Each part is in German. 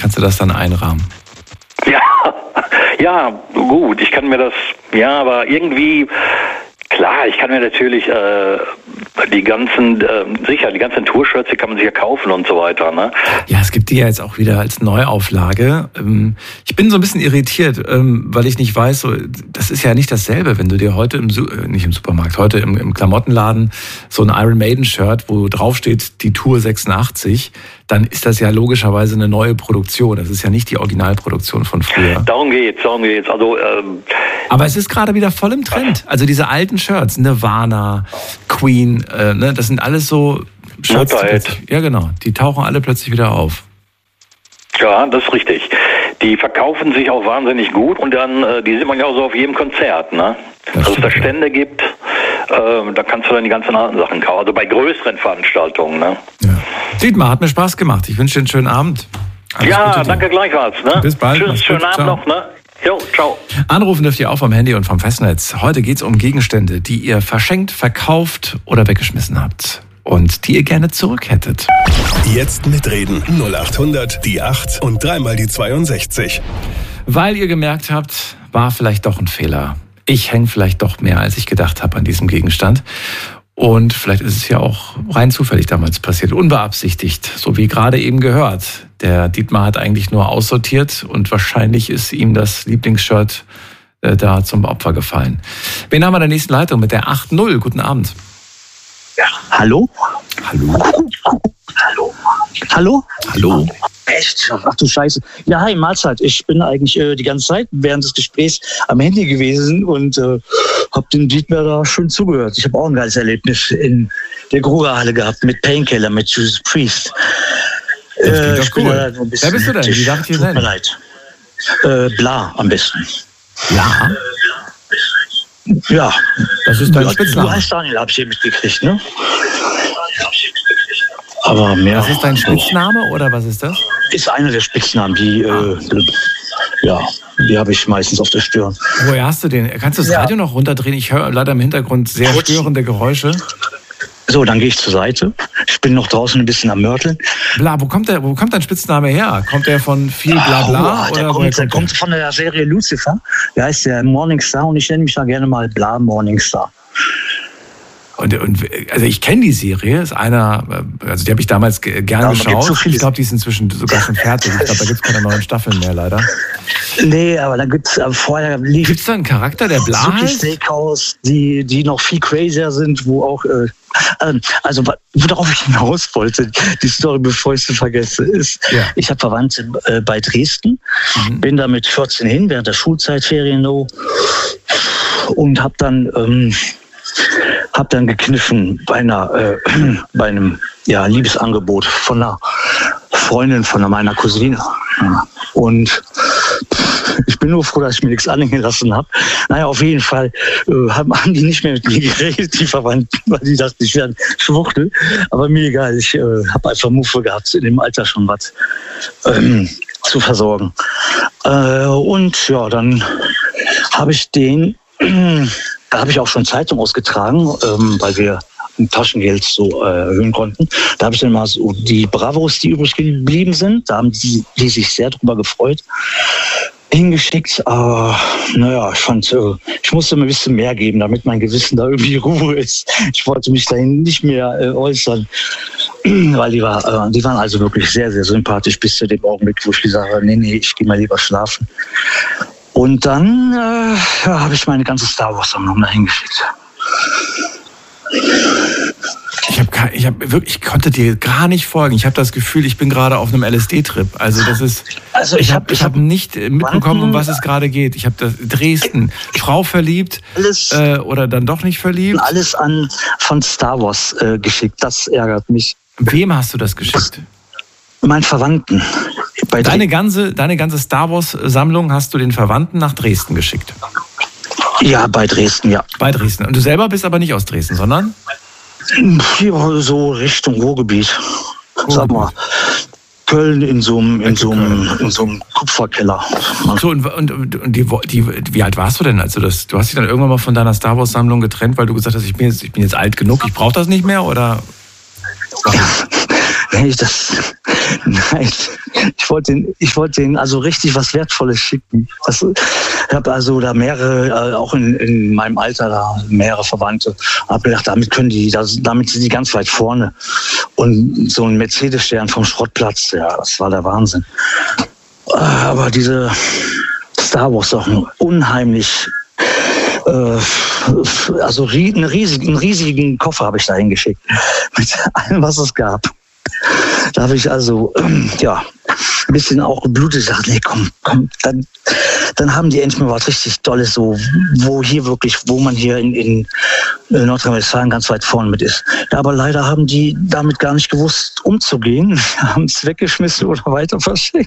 kannst du das dann einrahmen? Ja, gut, ich kann mir das, aber irgendwie, klar, ich kann mir natürlich die ganzen Tour-Shirts, die kann man sich ja kaufen und so weiter, ne? Ja, es gibt die ja jetzt auch wieder als Neuauflage. Ich bin so ein bisschen irritiert, weil ich nicht weiß, das ist ja nicht dasselbe, wenn du dir heute nicht im Supermarkt, heute im Klamottenladen so ein Iron Maiden-Shirt, wo drauf steht die Tour 86, dann ist das ja logischerweise eine neue Produktion. Das ist ja nicht die Originalproduktion von früher. Darum geht's. Also, aber es ist gerade wieder voll im Trend. Also diese alten Shirts, Nirvana, Queen, das sind alles so Shirts. Ja, genau. Die tauchen alle plötzlich wieder auf. Ja, das ist richtig. Die verkaufen sich auch wahnsinnig gut und dann, die sieht man ja auch so auf jedem Konzert, ne? Dass es da Stände gibt, da kannst du dann die ganzen alten Sachen kaufen. Also bei größeren Veranstaltungen, ne? Ja. Dietmar, hat mir Spaß gemacht. Ich wünsche dir einen schönen Abend. Alles Gute danke gleichfalls, ne? Bis bald. Tschüss, schönen Abend noch, ne? Jo, ciao. Anrufen dürft ihr auch vom Handy und vom Festnetz. Heute geht's um Gegenstände, die ihr verschenkt, verkauft oder weggeschmissen habt und die ihr gerne zurück hättet. Jetzt mitreden. 0800 die 8 und dreimal die 62. Weil ihr gemerkt habt, war vielleicht doch ein Fehler. Ich hänge vielleicht doch mehr, als ich gedacht habe an diesem Gegenstand. Und vielleicht ist es ja auch rein zufällig damals passiert, unbeabsichtigt, so wie gerade eben gehört. Der Dietmar hat eigentlich nur aussortiert und wahrscheinlich ist ihm das Lieblingsshirt da zum Opfer gefallen. Wen haben wir in der nächsten Leitung mit der 8.0? Guten Abend. Ja, hallo? Hallo? Echt? Ach du Scheiße. Ja, hi, Mahlzeit. Ich bin eigentlich die ganze Zeit während des Gesprächs am Handy gewesen und habe dem Dietmar da schön zugehört. Ich habe auch ein geiles Erlebnis in der Grugerhalle gehabt mit Painkiller, mit Judas Priest. Das ist cool. Wer bist du denn? Wie darf ich dir sein? Tut mir leid. Bla am besten. Ja? Ja. Das ist dein Spitzname. Du heißt Daniel, hab ich hier mitgekriegt, ne? Aber mehr. Das ist dein Spitzname oder was ist das? Ist einer der Spitznamen, die habe ich meistens auf der Stirn. Woher hast du den? Kannst du das Radio noch runterdrehen? Ich höre leider im Hintergrund sehr störende Geräusche. So, dann gehe ich zur Seite. Ich bin noch draußen ein bisschen am Mörteln. Bla, wo kommt dein Spitzname her? Kommt der von viel Blabla? Der kommt von der Serie Lucifer. Der heißt der Morningstar und ich nenne mich da gerne mal Bla Morningstar. Und also ich kenne die Serie, ist einer, also die habe ich damals gerne geschaut. So ich glaube, die ist inzwischen sogar schon fertig. Ich glaube, da gibt es keine neuen Staffeln mehr, leider. Nee, aber da gibt es vorher... Gibt es da einen Charakter, der Bla heißt? Steakhouse, die noch viel crazier sind, wo auch... Also, worauf ich hinaus wollte, die Story, bevor ich sie vergesse, ist, ich habe Verwandte bei Dresden, bin da mit 14 hin, während der Schulzeit, Ferien und habe dann gekniffen bei einem Liebesangebot von einer Freundin von meiner Cousine. Und ich bin nur froh, dass ich mir nichts anhängen lassen habe. Naja, auf jeden Fall haben die nicht mehr mit mir geredet, die Verwandten, weil die dachten, ich wäre ein Schwuchtel. Aber mir egal, ich habe einfach Muffe gehabt, in dem Alter schon was zu versorgen. Und ja, dann habe ich da habe ich auch schon Zeitung ausgetragen, weil wir ein Taschengeld so erhöhen konnten. Da habe ich dann mal so die Bravos, die übrig geblieben sind, da haben die sich sehr drüber gefreut, hingeschickt. Aber naja, ich musste mir ein bisschen mehr geben, damit mein Gewissen da irgendwie Ruhe ist. Ich wollte mich dahin nicht mehr äußern, weil die waren also wirklich sehr, sehr sympathisch bis zu dem Augenblick, wo ich gesagt habe, nee, ich gehe mal lieber schlafen. Und dann habe ich meine ganze Star Wars-Sammlung dahin geschickt. Ich konnte dir gar nicht folgen. Ich habe das Gefühl, ich bin gerade auf einem LSD-Trip. Also das ist. Also ich hab nicht mitbekommen, um was es gerade geht. Ich habe Dresden, Frau verliebt oder dann doch nicht verliebt. Alles von Star Wars geschickt. Das ärgert mich. Wem hast du das geschickt? Meinen Verwandten. Deine ganze Star Wars-Sammlung hast du den Verwandten nach Dresden geschickt? Ja, bei Dresden, ja. Bei Dresden. Und du selber bist aber nicht aus Dresden, sondern? Ja, so Richtung Ruhrgebiet. Sag mal, Köln in so einem Kupferkeller. So, und wie alt warst du denn? Also du hast dich dann irgendwann mal von deiner Star Wars-Sammlung getrennt, weil du gesagt hast, ich bin jetzt alt genug, ich brauche das nicht mehr, oder? Nein, ich wollte denen also richtig was Wertvolles schicken. Ich habe also da mehrere, auch in meinem Alter, da mehrere Verwandte. Habe gedacht, damit sind die ganz weit vorne. Und so ein Mercedes-Stern vom Schrottplatz, ja, das war der Wahnsinn. Aber diese Star Wars Sachen, unheimlich. Also einen riesigen Koffer habe ich da hingeschickt. Mit allem, was es gab. Da habe ich also, ein bisschen auch geblutet. Ich dachte, nee, komm, dann haben die endlich mal was richtig Tolles, so, wo man hier in Nordrhein-Westfalen ganz weit vorne mit ist. Ja, aber leider haben die damit gar nicht gewusst, umzugehen. Haben es weggeschmissen oder weiter verschenkt.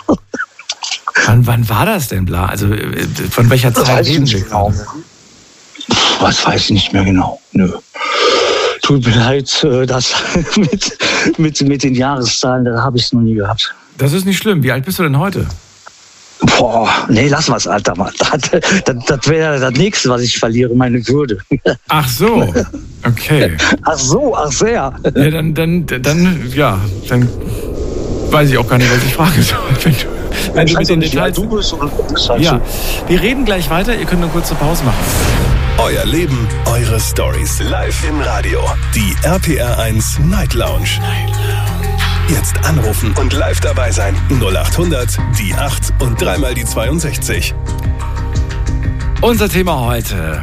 Wann war das denn, Bla? Also von welcher Zeit reden wir gerade? Was weiß ich nicht mehr genau. Nö. Tut mir leid, das mit den Jahreszahlen, da habe ich es noch nie gehabt. Das ist nicht schlimm. Wie alt bist du denn heute? Boah, nee, lass mal's, Alter, Mann. Das wäre das Nächste, was ich verliere, meine Würde. Ach so, okay. Ach sehr. Ja, dann weiß ich auch gar nicht, was ich fragen soll. Wenn du mit den Details... Ja, wir reden gleich weiter. Ihr könnt eine kurze Pause machen. Euer Leben, eure Stories. Live im Radio. Die RPR1 Night Lounge. Jetzt anrufen und live dabei sein. 0800 die 8 und 3 die 62. Unser Thema heute,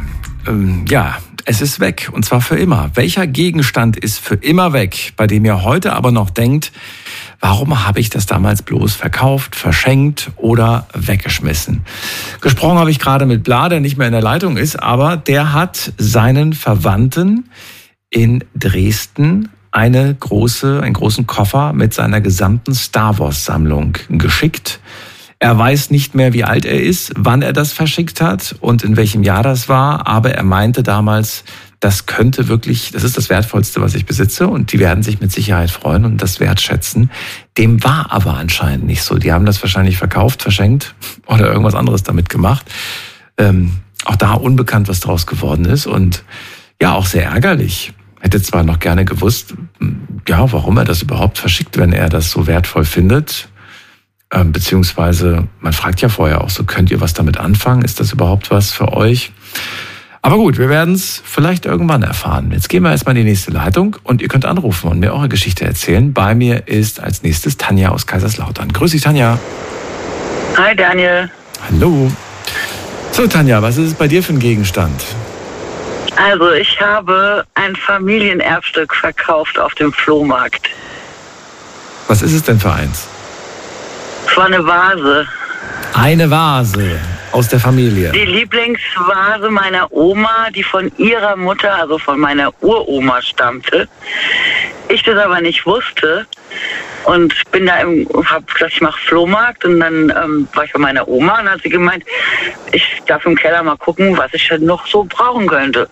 es ist weg und zwar für immer. Welcher Gegenstand ist für immer weg, bei dem ihr heute aber noch denkt, warum habe ich das damals bloß verkauft, verschenkt oder weggeschmissen? Gesprochen habe ich gerade mit Bla, der nicht mehr in der Leitung ist, aber der hat seinen Verwandten in Dresden einen großen Koffer mit seiner gesamten Star Wars Sammlung geschickt. Er weiß nicht mehr, wie alt er ist, wann er das verschickt hat und in welchem Jahr das war, aber er meinte damals, das ist das Wertvollste, was ich besitze und die werden sich mit Sicherheit freuen und das wertschätzen. Dem war aber anscheinend nicht so. Die haben das wahrscheinlich verkauft, verschenkt oder irgendwas anderes damit gemacht. Auch da unbekannt, was draus geworden ist und ja, auch sehr ärgerlich. Hätte zwar noch gerne gewusst, warum er das überhaupt verschickt, wenn er das so wertvoll findet. Beziehungsweise, man fragt ja vorher auch so, könnt ihr was damit anfangen? Ist das überhaupt was für euch? Aber gut, wir werden es vielleicht irgendwann erfahren. Jetzt gehen wir erstmal in die nächste Leitung und ihr könnt anrufen und mir eure Geschichte erzählen. Bei mir ist als nächstes Tanja aus Kaiserslautern. Grüß dich, Tanja. Hi, Daniel. Hallo. So, Tanja, was ist es bei dir für ein Gegenstand? Also, ich habe ein Familienerbstück verkauft auf dem Flohmarkt. Was ist es denn für eins? Es war eine Vase. Eine Vase aus der Familie. Die Lieblingsvase meiner Oma, die von ihrer Mutter, also von meiner Uroma stammte. Ich das aber nicht wusste und bin da hab gesagt, ich mache Flohmarkt und dann war ich bei meiner Oma und hat sie gemeint, ich darf im Keller mal gucken, was ich noch so brauchen könnte.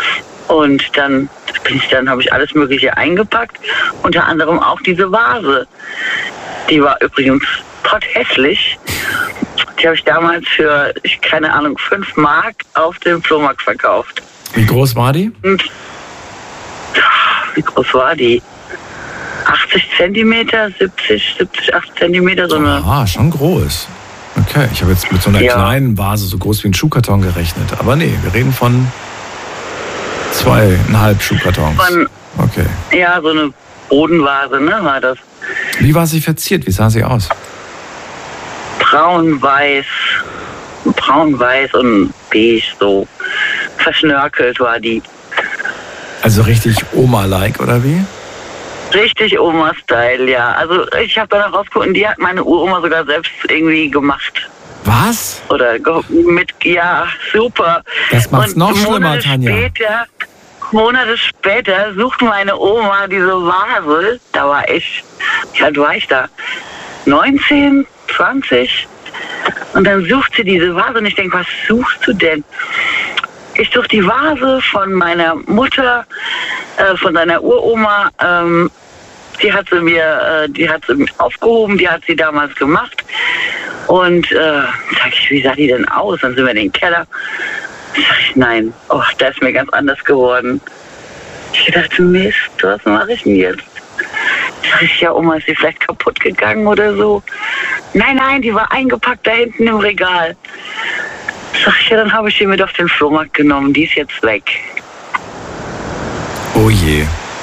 Und dann habe ich alles Mögliche eingepackt, unter anderem auch diese Vase. Die war übrigens potthässlich. Die habe ich damals für, 5 Mark auf dem Flohmarkt verkauft. Wie groß war die? Und, wie groß war die? 80 Zentimeter, 70, 80 Zentimeter, so eine... Ah, schon groß. Okay, ich habe jetzt mit so einer kleinen Vase, so groß wie ein Schuhkarton gerechnet. Aber nee, wir reden von 2,5 Schuhkartons. Okay. Ja, so eine Bodenvase, ne, war das. Wie war sie verziert? Wie sah sie aus? Braun-weiß und beige, so verschnörkelt war die. Also richtig Oma-like, oder wie? Richtig Oma-Style, ja. Also ich habe danach rausgeguckt, die hat meine Uroma sogar selbst irgendwie gemacht. Was? Oder ja, super. Das macht's noch schlimmer, Tanja. Monate später sucht meine Oma diese Vase. Da war ich, wie alt war ich da? 19, 20. Und dann sucht sie diese Vase und ich denke, was suchst du denn? Ich suche die Vase von meiner Mutter, von seiner Uroma. Die hat sie aufgehoben, die hat sie damals gemacht. Und sag ich, wie sah die denn aus? Dann sind wir in den Keller. Sag ich, nein, da ist mir ganz anders geworden. Ich dachte, Mist, was mache ich denn jetzt? Sag ich, ja, Oma, ist die vielleicht kaputt gegangen oder so? Nein, die war eingepackt da hinten im Regal. Sag ich, ja, dann habe ich die mit auf den Flohmarkt genommen, die ist jetzt weg. Oh je.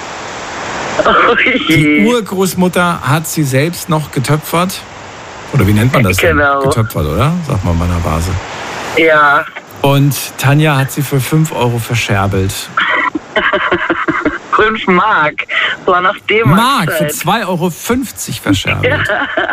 Die Urgroßmutter hat sie selbst noch getöpfert? Oder wie nennt man das denn? Genau. Getöpfert, oder? Sagt man bei einer Vase. Ja. Und Tanja hat sie für 5 Euro verscherbelt. 5 Mark. Das war noch Mark für D-Mark. 2,50 Euro verscherbelt.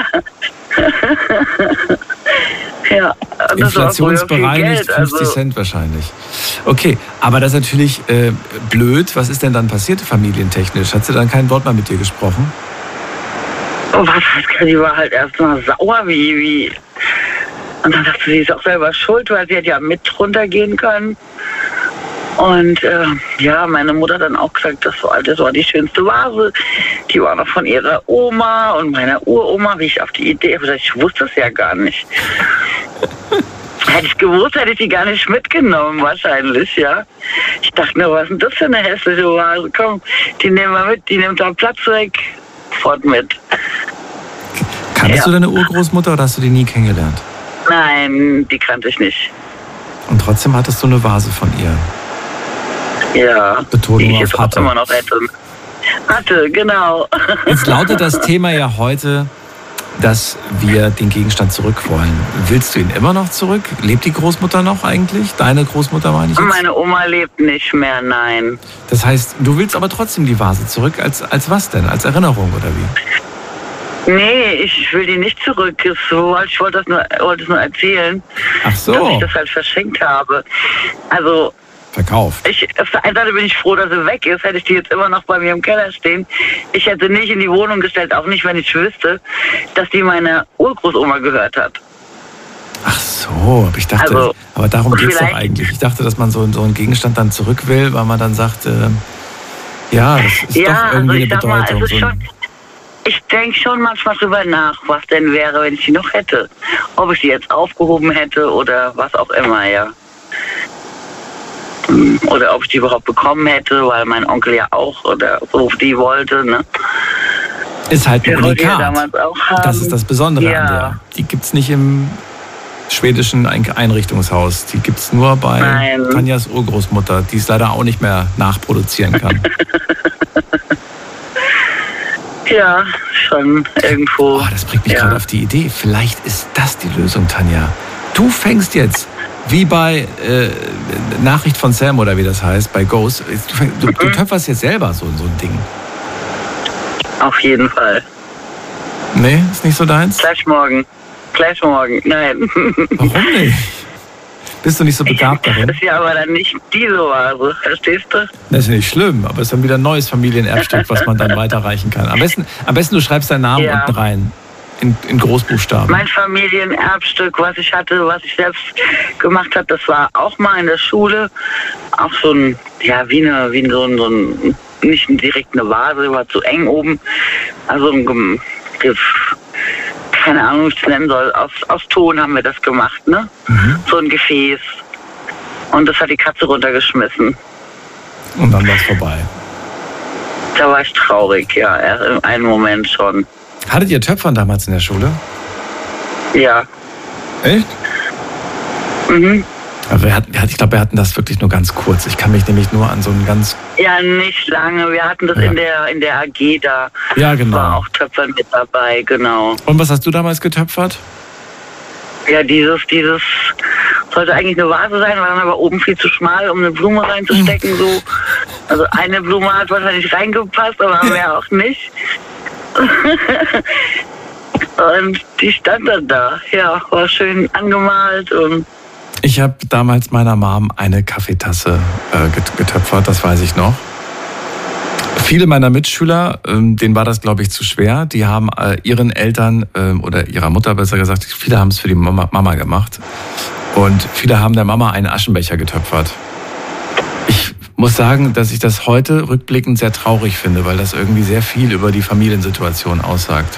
Ja, das war früher viel Inflationsbereinigt Geld, 50 Cent wahrscheinlich. Okay, aber das ist natürlich blöd. Was ist denn dann passiert familientechnisch? Hat sie dann kein Wort mehr mit dir gesprochen? Oh, was heißt, die war halt erstmal sauer, wie. Und dann dachte sie, ist auch selber schuld, weil sie hätte ja mit runtergehen können. Und ja, meine Mutter hat dann auch gesagt, das war die schönste Vase. Die war noch von ihrer Oma und meiner Uroma, wie ich auf die Idee, ich wusste es ja gar nicht. Hätte ich gewusst, hätte ich die gar nicht mitgenommen, wahrscheinlich, ja. Ich dachte nur, was ist denn das für eine hässliche Vase? Komm, die nehmen wir mit, die nimmt da Platz weg. Fort mit. Kanntest du deine Urgroßmutter oder hast du die nie kennengelernt? Nein, die kannte ich nicht. Und trotzdem hattest du eine Vase von ihr? Ja, Betonung die ich auf jetzt auch hatte. immer noch hätte. Hatte, genau. Jetzt lautet das Thema ja heute, dass wir den Gegenstand zurück wollen. Willst du ihn immer noch zurück? Lebt die Großmutter noch eigentlich? Deine Großmutter meine ich jetzt? Meine Oma lebt nicht mehr, nein. Das heißt, du willst aber trotzdem die Vase zurück. Als was denn? Als Erinnerung oder wie? Nee, ich will die nicht zurück. Ich wollte es nur erzählen, Ach so. dass ich das halt verschenkt habe. Also, Verkauft. auf der einen Seite bin ich froh, dass sie weg ist. Hätte ich die jetzt immer noch bei mir im Keller stehen. Ich hätte nicht in die Wohnung gestellt, auch nicht, wenn ich wüsste, dass die meiner Urgroßoma gehört hat. Ach so, aber ich dachte, Also, aber darum geht es doch vielleicht- eigentlich. Ich dachte, dass man so einen Gegenstand dann zurück will, weil man dann sagt, ja, das ist Ja, doch irgendwie also ich eine sag mal, Bedeutung. es ist schon, ich denke schon manchmal drüber nach, was denn wäre, wenn ich die noch hätte. Ob ich die jetzt aufgehoben hätte oder was auch immer, ja. Oder ob ich die überhaupt bekommen hätte, weil mein Onkel ja auch oder so die wollte, ne? Ist halt ein Der wollte ja Unikat. damals auch haben. Das ist das Besondere Ja. an der. Die gibt's nicht im schwedischen Einrichtungshaus. Die gibt's nur bei Nein. Tanjas Urgroßmutter, die es leider auch nicht mehr nachproduzieren kann. Ja, schon irgendwo. Oh, das bringt mich Ja. gerade auf die Idee. Vielleicht ist das die Lösung, Tanja. Du fängst jetzt, wie bei Nachricht von Sam oder wie das heißt, bei Ghost, du töpferst jetzt selber so ein Ding. Auf jeden Fall. Nee, ist nicht so deins? Gleich morgen. Nein. Warum nicht? Bist du nicht so begabt darin? Das ist ja aber dann nicht diese Vase, verstehst du? Das ist nicht schlimm, aber es ist dann wieder ein neues Familienerbstück, was man dann weiterreichen kann. Am besten du schreibst deinen Namen Ja. unten rein. In Großbuchstaben. Mein Familienerbstück, was ich hatte, was ich selbst gemacht habe, das war auch mal in der Schule. Auch so ein, ja, wie so ein nicht direkt eine Vase, war zu eng oben. Also keine Ahnung, wie ich es nennen soll. Aus Ton haben wir das gemacht, ne? Mhm. So ein Gefäß. Und das hat die Katze runtergeschmissen. Und dann war es vorbei. Da war ich traurig, ja, in einem Moment schon. Hattet ihr Töpfern damals in der Schule? Ja. Echt? Mhm. Aber ich glaube, wir hatten das wirklich nur ganz kurz. Ich kann mich nämlich nur an so einen ganz... Ja, nicht lange. Wir hatten das Ja. in der AG da. Ja, genau. War auch Töpfern mit dabei, genau. Und was hast du damals getöpfert? Ja, dieses sollte eigentlich eine Vase sein, war dann aber oben viel zu schmal, um eine Blume reinzustecken, so. Also eine Blume hat wahrscheinlich reingepasst, aber mehr auch nicht. Und die stand dann da. Ja, war schön angemalt und Ich habe damals meiner Mom eine Kaffeetasse getöpfert, das weiß ich noch. Viele meiner Mitschüler, denen war das, glaube ich, zu schwer. Die haben ihren Eltern oder ihrer Mutter besser gesagt, viele haben es für die Mama gemacht. Und viele haben der Mama einen Aschenbecher getöpfert. Ich muss sagen, dass ich das heute rückblickend sehr traurig finde, weil das irgendwie sehr viel über die Familiensituation aussagt.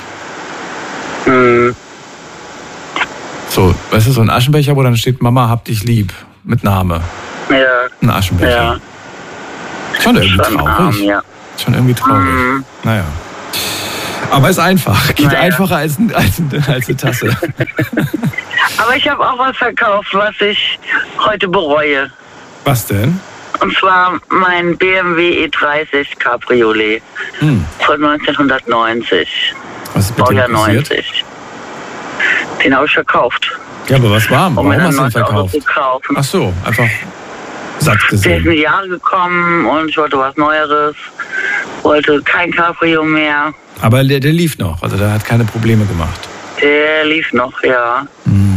So, weißt du, so ein Aschenbecher, wo dann steht, Mama, hab dich lieb, mit Name. ja, Ein Aschenbecher. ja. Schon irgendwie Schon traurig. arm, ja. Schon irgendwie traurig. Mhm. Naja. Aber ist einfach. Geht einfacher als eine Tasse. Aber ich habe auch was verkauft, was ich heute bereue. Was denn? Und zwar mein BMW E30 Cabriolet von 1990. Was ist mit dem passiert? 90. Den habe ich verkauft. Ja, aber was war? Warum hast du den verkauft? Ach so, einfach satt Der gesehen. ist in die Jahre gekommen und ich wollte was Neueres. Wollte kein Cabrio mehr. Aber der lief noch, also der hat keine Probleme gemacht. Der lief noch, ja.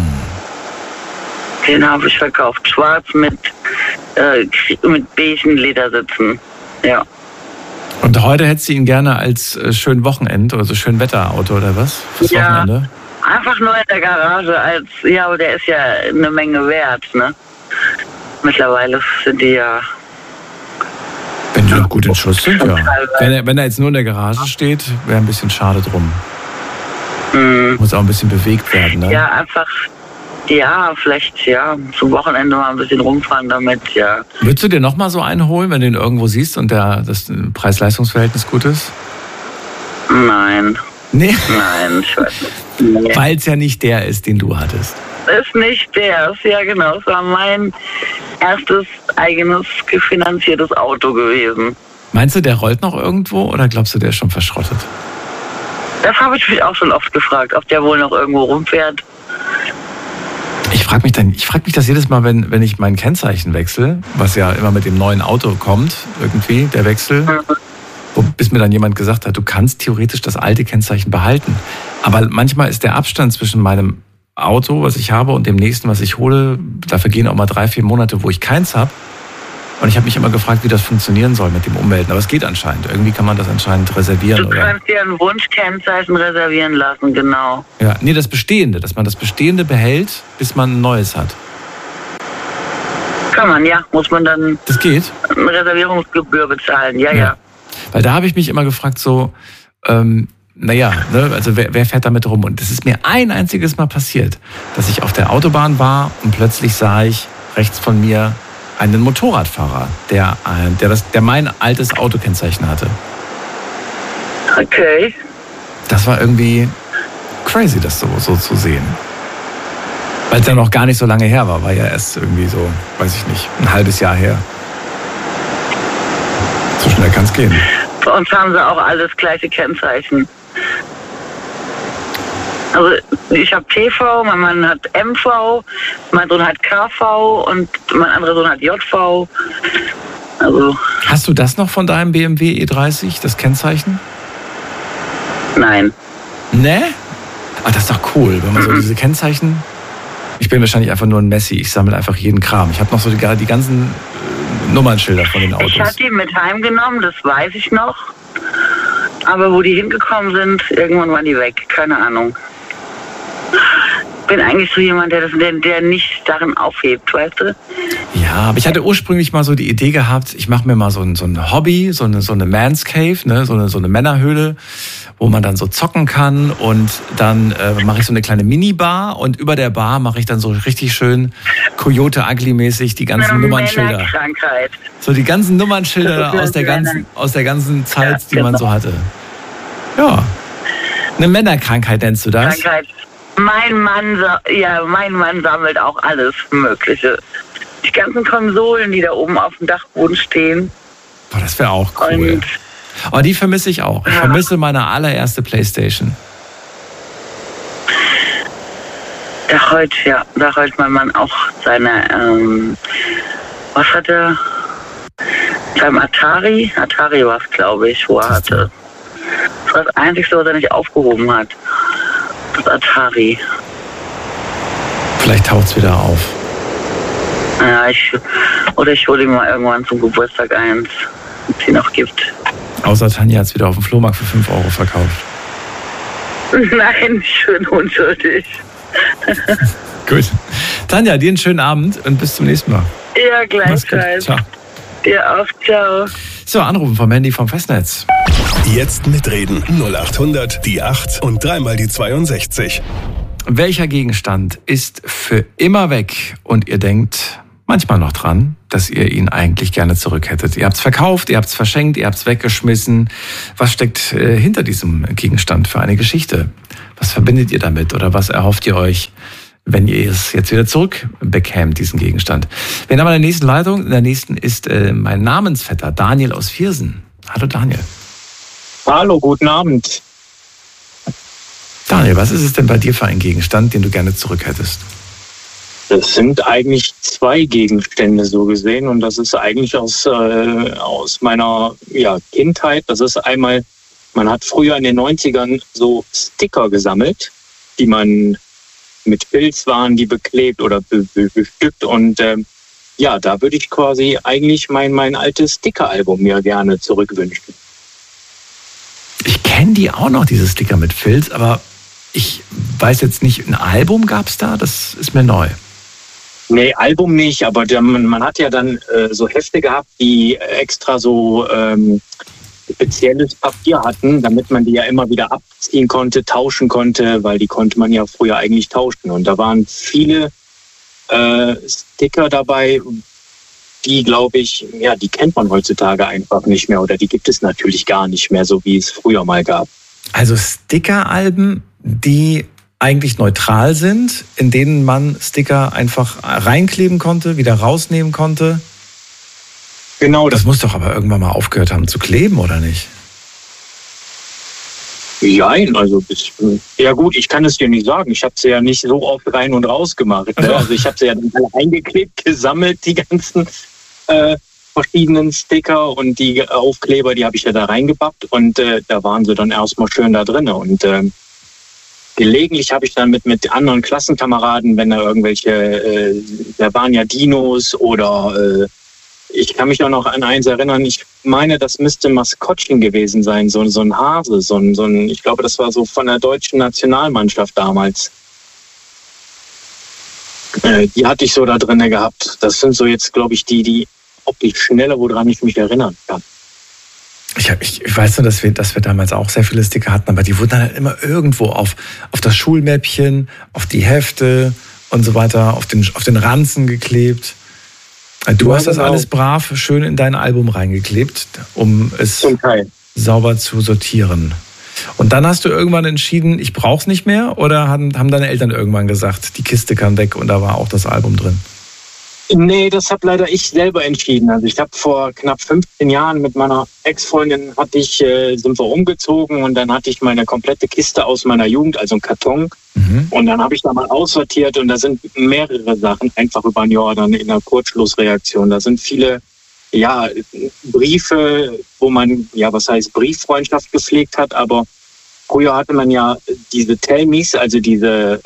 Den habe ich verkauft. Schwarz mit beigen Ledersitzen. Ja. Und heute hättest du ihn gerne als schön Wochenend, also schön Wetterauto oder was? Fürs Wochenende? Einfach nur in der Garage aber der ist ja eine Menge wert, ne? Mittlerweile sind die ja... Wenn die noch gut in Schuss sind, ja. Wenn er jetzt nur in der Garage steht, wäre ein bisschen schade drum. Muss auch ein bisschen bewegt werden, ne? Ja, einfach... Ja, vielleicht, zum Wochenende mal ein bisschen rumfahren damit, ja. Würdest du dir nochmal so einen holen, wenn du ihn irgendwo siehst und das Preis-Leistungs-Verhältnis gut ist? Nein. Nee? Nein, ich weiß nicht. Nee. Weil es ja nicht der ist, den du hattest. Ist nicht der, ja genau. Es war mein erstes eigenes gefinanziertes Auto gewesen. Meinst du, der rollt noch irgendwo oder glaubst du, der ist schon verschrottet? Das habe ich mich auch schon oft gefragt, ob der wohl noch irgendwo rumfährt. Ich frage mich das jedes Mal, wenn ich mein Kennzeichen wechsle, was ja immer mit dem neuen Auto kommt, irgendwie, der Wechsel, bis mir dann jemand gesagt hat, du kannst theoretisch das alte Kennzeichen behalten. Aber manchmal ist der Abstand zwischen meinem Auto, was ich habe, und dem nächsten, was ich hole, da vergehen auch mal 3-4 Monate, wo ich keins habe. Und ich habe mich immer gefragt, wie das funktionieren soll mit dem Ummelden. Aber es geht anscheinend. Irgendwie kann man das anscheinend reservieren. Du kannst dir ein Wunschkennzeichen reservieren lassen, genau. Ja, nee, das Bestehende, dass man das Bestehende behält, bis man ein neues hat. Kann man, ja. Muss man dann das geht? Eine Reservierungsgebühr bezahlen, ja. Weil da habe ich mich immer gefragt, so, also wer fährt damit rum? Und das ist mir ein einziges Mal passiert, dass ich auf der Autobahn war und plötzlich sah ich rechts von mir einen Motorradfahrer, der mein altes Autokennzeichen hatte. Okay. Das war irgendwie crazy, das so zu sehen. Weil es ja noch gar nicht so lange her war ja erst irgendwie so, weiß ich nicht, ein halbes Jahr her. So schnell kann es gehen. Bei uns haben sie auch alles gleiche Kennzeichen. Also ich habe TV, mein Mann hat MV, mein Sohn hat KV und mein anderer Sohn hat JV. Also. Hast du das noch von deinem BMW E30, das Kennzeichen? Nein. Ne? Ah, das ist doch cool, wenn man so diese Kennzeichen... Ich bin wahrscheinlich einfach nur ein Messi, ich sammle einfach jeden Kram. Ich habe noch so die ganzen Nummernschilder von den Autos. Ich habe die mit heimgenommen, das weiß ich noch. Aber wo die hingekommen sind, irgendwann waren die weg, keine Ahnung. Ich bin eigentlich so jemand, der nicht darin aufhebt, weißt du? Ja, aber ich hatte ursprünglich mal so die Idee gehabt, ich mache mir mal so ein Hobby, so eine Man's Cave, ne, so eine Männerhöhle, wo man dann so zocken kann, und dann mache ich so eine kleine Minibar und über der Bar mache ich dann so richtig schön Coyote Ugly-mäßig die ganzen Nummernschilder. So die ganzen Nummernschilder aus der ganzen Zeit, die man so hatte. Ja, eine Männerkrankheit nennst du das? Krankheit. Mein Mann sammelt auch alles Mögliche. Die ganzen Konsolen, die da oben auf dem Dachboden stehen. Boah, das wäre auch cool. Aber die vermisse ich auch. Ich vermisse meine allererste Playstation. Da heult mein Mann auch seine, was hat er? Beim Atari war es, glaube ich, wo er hatte. Das war das Einzige, was er nicht aufgehoben hat. Das Atari. Vielleicht taucht's wieder auf. Ja, ich hole ihm mal irgendwann zum Geburtstag eins, wenn es die noch gibt. Außer Tanja hat es wieder auf dem Flohmarkt für 5 € verkauft. Nein, schön unschuldig. Gut. Tanja, dir einen schönen Abend und bis zum nächsten Mal. Ja, gleichfalls. Ciao. Dir auch, ciao. So, anrufen vom Handy vom Festnetz. Jetzt mitreden. 0800 die 8 und 3 die 62. Welcher Gegenstand ist für immer weg und ihr denkt manchmal noch dran? dass ihr ihn eigentlich gerne zurück hättet? Ihr habt es verkauft, ihr habt es verschenkt, ihr habt es weggeschmissen. Was steckt hinter diesem Gegenstand für eine Geschichte? Was verbindet ihr damit oder was erhofft ihr euch, wenn ihr es jetzt wieder zurückbekämt, diesen Gegenstand? Wir haben in der nächsten Leitung, in der nächsten ist mein Namensvetter Daniel aus Viersen. Hallo Daniel. Hallo, guten Abend. Daniel, was ist es denn bei dir für ein Gegenstand, den du gerne zurück hättest? Das sind eigentlich 2 Gegenstände so gesehen und das ist eigentlich aus meiner Kindheit. Das ist einmal, man hat früher in den 90ern so Sticker gesammelt, die man mit Filz waren, die beklebt oder bestückt und da würde ich quasi eigentlich mein altes Sticker-Album mir gerne zurückwünschen. Ich kenne die auch noch, diese Sticker mit Filz, aber ich weiß jetzt nicht, ein Album gab es da? Das ist mir neu. Nee, Album nicht, aber man hat ja dann so Hefte gehabt, die extra so spezielles Papier hatten, damit man die ja immer wieder abziehen konnte, tauschen konnte, weil die konnte man ja früher eigentlich tauschen. Und da waren viele Sticker dabei, die, glaube ich, die kennt man heutzutage einfach nicht mehr oder die gibt es natürlich gar nicht mehr, so wie es früher mal gab. Also Sticker-Alben, die eigentlich neutral sind, in denen man Sticker einfach reinkleben konnte, wieder rausnehmen konnte. Genau. Das muss doch aber irgendwann mal aufgehört haben zu kleben, oder nicht? Ja, also gut, ich kann es dir nicht sagen. Ich habe sie ja nicht so oft rein und raus gemacht. Ne? Also ich habe sie ja dann alle eingeklebt, gesammelt, die ganzen verschiedenen Sticker und die Aufkleber, die habe ich ja da reingebappt und da waren sie dann erstmal schön da drin. Und gelegentlich habe ich dann mit anderen Klassenkameraden, wenn da irgendwelche, da waren ja Dinos oder ich kann mich auch noch an eins erinnern, ich meine, das müsste Maskottchen gewesen sein, so ein Hase, so ein, ich glaube, das war so von der deutschen Nationalmannschaft damals. Die hatte ich so da drin gehabt. Das sind so jetzt, glaube ich, die optisch schneller, woran ich mich erinnern kann. Ich weiß nur, dass wir damals auch sehr viele Sticker hatten, aber die wurden dann halt immer irgendwo auf das Schulmäppchen, auf die Hefte und so weiter, auf den Ranzen geklebt. Du hast das alles brav schön in dein Album reingeklebt, um es sauber zu sortieren. Und dann hast du irgendwann entschieden, ich brauch's nicht mehr, oder haben deine Eltern irgendwann gesagt, die Kiste kann weg und da war auch das Album drin? Nee, das habe leider ich selber entschieden. Also ich habe vor knapp 15 Jahren mit meiner Ex-Freundin sind wir umgezogen und dann hatte ich meine komplette Kiste aus meiner Jugend, also einen Karton. Und dann habe ich da mal aussortiert und da sind mehrere Sachen einfach über ein Jahr dann in der Kurzschlussreaktion. Da sind viele Briefe, wo man Brieffreundschaft gepflegt hat, aber früher hatte man ja diese Tell-Me's, also diese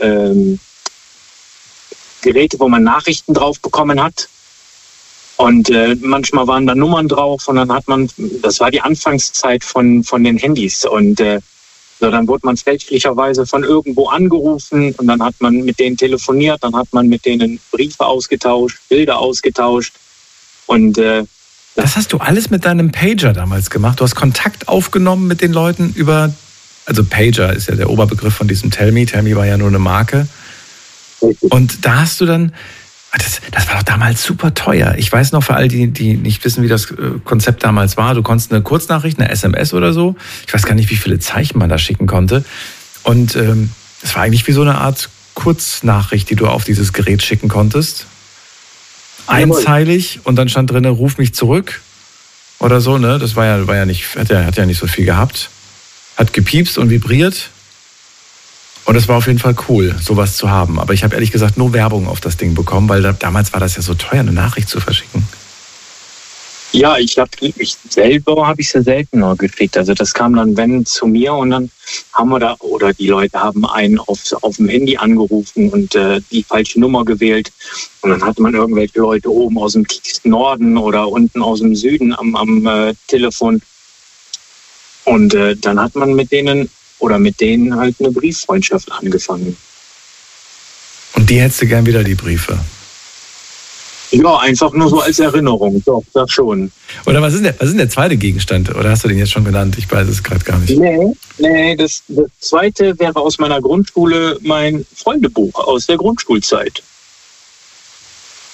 Geräte, wo man Nachrichten drauf bekommen hat. Und manchmal waren da Nummern drauf und dann hat man, das war die Anfangszeit von den Handys. Und dann wurde man fälschlicherweise von irgendwo angerufen und dann hat man mit denen telefoniert, dann hat man mit denen Briefe ausgetauscht, Bilder ausgetauscht. Und das hast du alles mit deinem Pager damals gemacht? Du hast Kontakt aufgenommen mit den Leuten also Pager ist ja der Oberbegriff von diesem Tell-Me. Tell-Me war ja nur eine Marke. Und da hast du dann, das war doch damals super teuer. Ich weiß noch, für all die nicht wissen, wie das Konzept damals war, du konntest eine Kurznachricht, eine SMS oder so, ich weiß gar nicht, wie viele Zeichen man da schicken konnte. Und es war eigentlich wie so eine Art Kurznachricht, die du auf dieses Gerät schicken konntest. Einzeilig und dann stand drin, ruf mich zurück oder so, ne? Das war ja nicht, hat ja nicht so viel gehabt. Hat gepiepst und vibriert. Und es war auf jeden Fall cool, sowas zu haben. Aber ich habe ehrlich gesagt nur Werbung auf das Ding bekommen, weil damals war das ja so teuer, eine Nachricht zu verschicken. Ja, ich selber habe ich sie seltener gekriegt. Also das kam dann, wenn, zu mir und dann haben wir da, oder die Leute haben einen auf dem Handy angerufen und die falsche Nummer gewählt. Und dann hatte man irgendwelche Leute oben aus dem tiefsten Norden oder unten aus dem Süden am Telefon. Und dann hat man mit denen halt eine Brieffreundschaft angefangen. Und die hättest du gern wieder, die Briefe? Ja, einfach nur so als Erinnerung, doch, das schon. Oder was ist denn der zweite Gegenstand? Oder hast du den jetzt schon genannt? Ich weiß es gerade gar nicht. Nee, das zweite wäre aus meiner Grundschule mein Freundebuch aus der Grundschulzeit.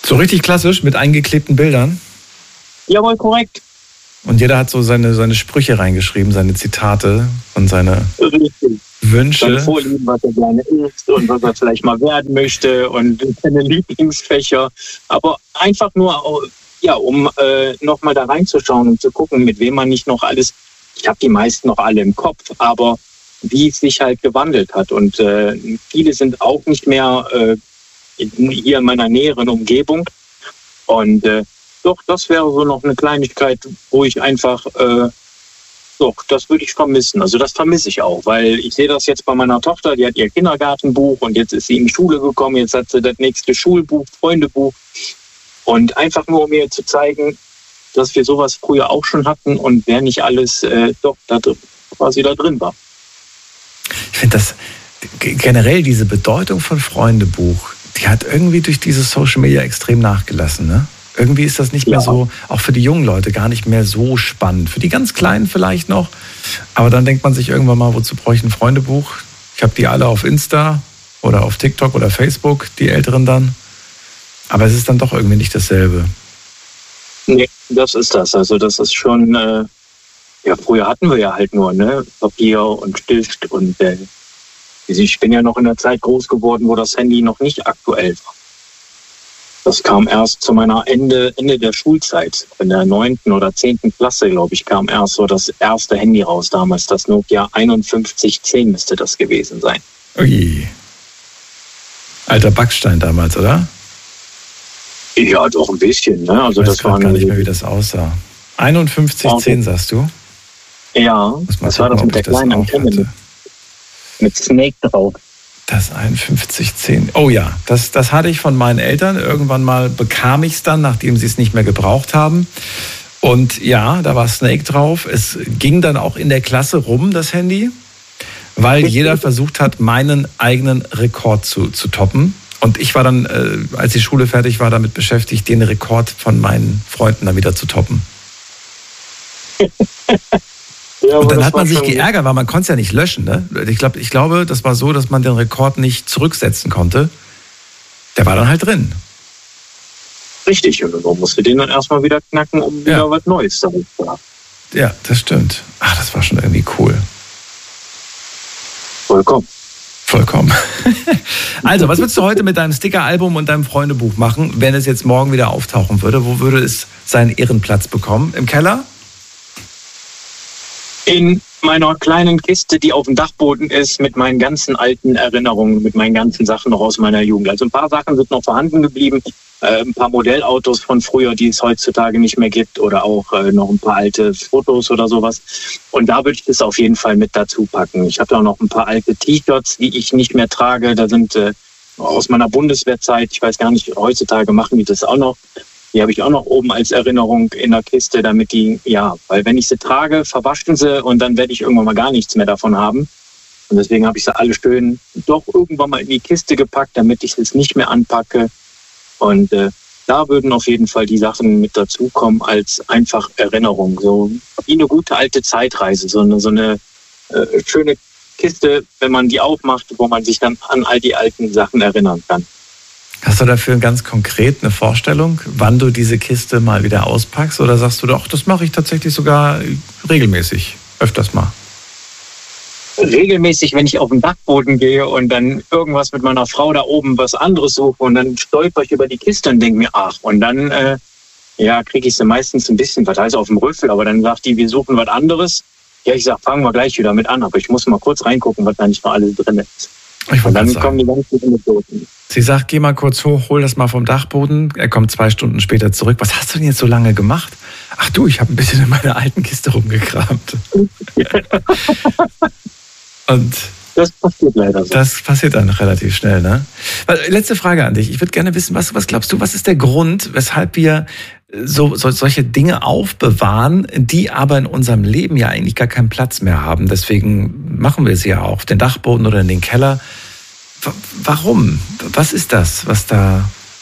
So richtig klassisch mit eingeklebten Bildern? Jawohl, korrekt. Und jeder hat so seine Sprüche reingeschrieben, seine Zitate und seine Wünsche. Seine Vorlieben, was er gerne isst und was er vielleicht mal werden möchte und seine Lieblingsfächer. Aber einfach nur, ja, um nochmal da reinzuschauen und zu gucken, mit wem man nicht noch alles, ich habe die meisten noch alle im Kopf, aber wie es sich halt gewandelt hat. Und viele sind auch nicht mehr hier in meiner näheren Umgebung. Und doch, das wäre so noch eine Kleinigkeit, wo ich einfach, doch, das würde ich vermissen. Also das vermisse ich auch, weil ich sehe das jetzt bei meiner Tochter, die hat ihr Kindergartenbuch und jetzt ist sie in die Schule gekommen, jetzt hat sie das nächste Schulbuch, Freundebuch. Und einfach nur, um mir zu zeigen, dass wir sowas früher auch schon hatten und wer nicht alles doch da drin, quasi da drin war. Ich finde das generell, diese Bedeutung von Freundebuch, die hat irgendwie durch dieses Social Media extrem nachgelassen, ne? Irgendwie ist das nicht mehr so, auch für die jungen Leute, gar nicht mehr so spannend. Für die ganz Kleinen vielleicht noch. Aber dann denkt man sich irgendwann mal, wozu brauche ich ein Freundebuch? Ich habe die alle auf Insta oder auf TikTok oder Facebook, die Älteren dann. Aber es ist dann doch irgendwie nicht dasselbe. Nee, das ist das. Also das ist schon, ja, früher hatten wir ja halt nur, ne, Papier und Stift. Und ich bin ja noch in der Zeit groß geworden, wo das Handy noch nicht aktuell war. Das kam erst zu meiner Ende der Schulzeit. In der 9. oder 10. Klasse, glaube ich, kam erst so das erste Handy raus damals. Das Nokia 5110 müsste das gewesen sein. Ui. Alter Backstein damals, oder? Ja, doch ein bisschen. Ne? Also ich weiß das war gar nicht mehr, wie das aussah. 5110 sagst du? Ja, das war das mit der kleinen Antenne. Mit Snake drauf. Das 5110. Oh ja, das hatte ich von meinen Eltern. Irgendwann mal bekam ich es dann, nachdem sie es nicht mehr gebraucht haben. Und ja, da war Snake drauf. Es ging dann auch in der Klasse rum, das Handy, weil jeder versucht hat, meinen eigenen Rekord zu toppen. Und ich war dann, als die Schule fertig war, damit beschäftigt, den Rekord von meinen Freunden dann wieder zu toppen. Ja, und dann hat man sich geärgert, weil man konnte es ja nicht löschen. Ne? Ich glaube, das war so, dass man den Rekord nicht zurücksetzen konnte. Der war dann halt drin. Richtig, und man musste den dann erstmal wieder knacken, um wieder was Neues zu haben. Ja, das stimmt. Ach, das war schon irgendwie cool. Vollkommen. Also, was würdest du heute mit deinem Sticker-Album und deinem Freundebuch machen, wenn es jetzt morgen wieder auftauchen würde? Wo würde es seinen Ehrenplatz bekommen? Im Keller? In meiner kleinen Kiste, die auf dem Dachboden ist, mit meinen ganzen alten Erinnerungen, mit meinen ganzen Sachen noch aus meiner Jugend. Also ein paar Sachen sind noch vorhanden geblieben, ein paar Modellautos von früher, die es heutzutage nicht mehr gibt, oder auch noch ein paar alte Fotos oder sowas. Und da würde ich das auf jeden Fall mit dazu packen. Ich habe auch noch ein paar alte T-Shirts, die ich nicht mehr trage. Da sind aus meiner Bundeswehrzeit, ich weiß gar nicht, heutzutage machen die das auch noch. Die habe ich auch noch oben als Erinnerung in der Kiste, damit die, ja, weil wenn ich sie trage, verwaschen sie und dann werde ich irgendwann mal gar nichts mehr davon haben. Und deswegen habe ich sie alle schön doch irgendwann mal in die Kiste gepackt, damit ich es nicht mehr anpacke. Und da würden auf jeden Fall die Sachen mit dazukommen als einfach Erinnerung. So wie eine gute alte Zeitreise, so eine schöne Kiste, wenn man die aufmacht, wo man sich dann an all die alten Sachen erinnern kann. Hast du dafür ganz konkret eine Vorstellung, wann du diese Kiste mal wieder auspackst? Oder sagst du doch, das mache ich tatsächlich sogar regelmäßig, öfters mal? Regelmäßig, wenn ich auf den Dachboden gehe und dann irgendwas mit meiner Frau da oben was anderes suche und dann stolper ich über die Kiste und denke mir, ach, und dann kriege ich sie meistens ein bisschen, was heißt auf dem Rüffel, aber dann sagt die, wir suchen was anderes. Ja, ich sage, fangen wir gleich wieder mit an, aber ich muss mal kurz reingucken, was da nicht noch alles drin ist. Und dann kommen die ganzen Anekdoten. Sie sagt, geh mal kurz hoch, hol das mal vom Dachboden. Er kommt 2 Stunden später zurück. Was hast du denn jetzt so lange gemacht? Ach du, ich habe ein bisschen in meiner alten Kiste rumgekramt. Und das passiert leider so. Das passiert dann relativ schnell, ne? Letzte Frage an dich. Ich würde gerne wissen, was glaubst du, was ist der Grund, weshalb wir solche Dinge aufbewahren, die aber in unserem Leben ja eigentlich gar keinen Platz mehr haben? Deswegen machen wir sie ja auch auf den Dachboden oder in den Keller. Warum? Was ist das, was da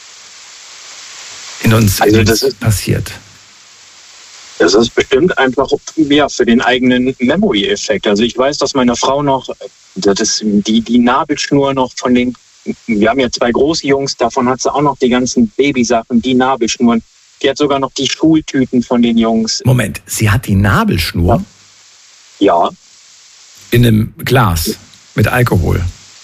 in uns passiert? Das ist bestimmt einfach für den eigenen Memory-Effekt. Also ich weiß, dass meine Frau noch, das ist die Nabelschnur noch von den wir haben ja 2 große Jungs, davon hat sie auch noch die ganzen Babysachen, die Nabelschnuren. Die hat sogar noch die Schultüten von den Jungs. Moment, sie hat die Nabelschnur? Ja. In einem Glas mit Alkohol?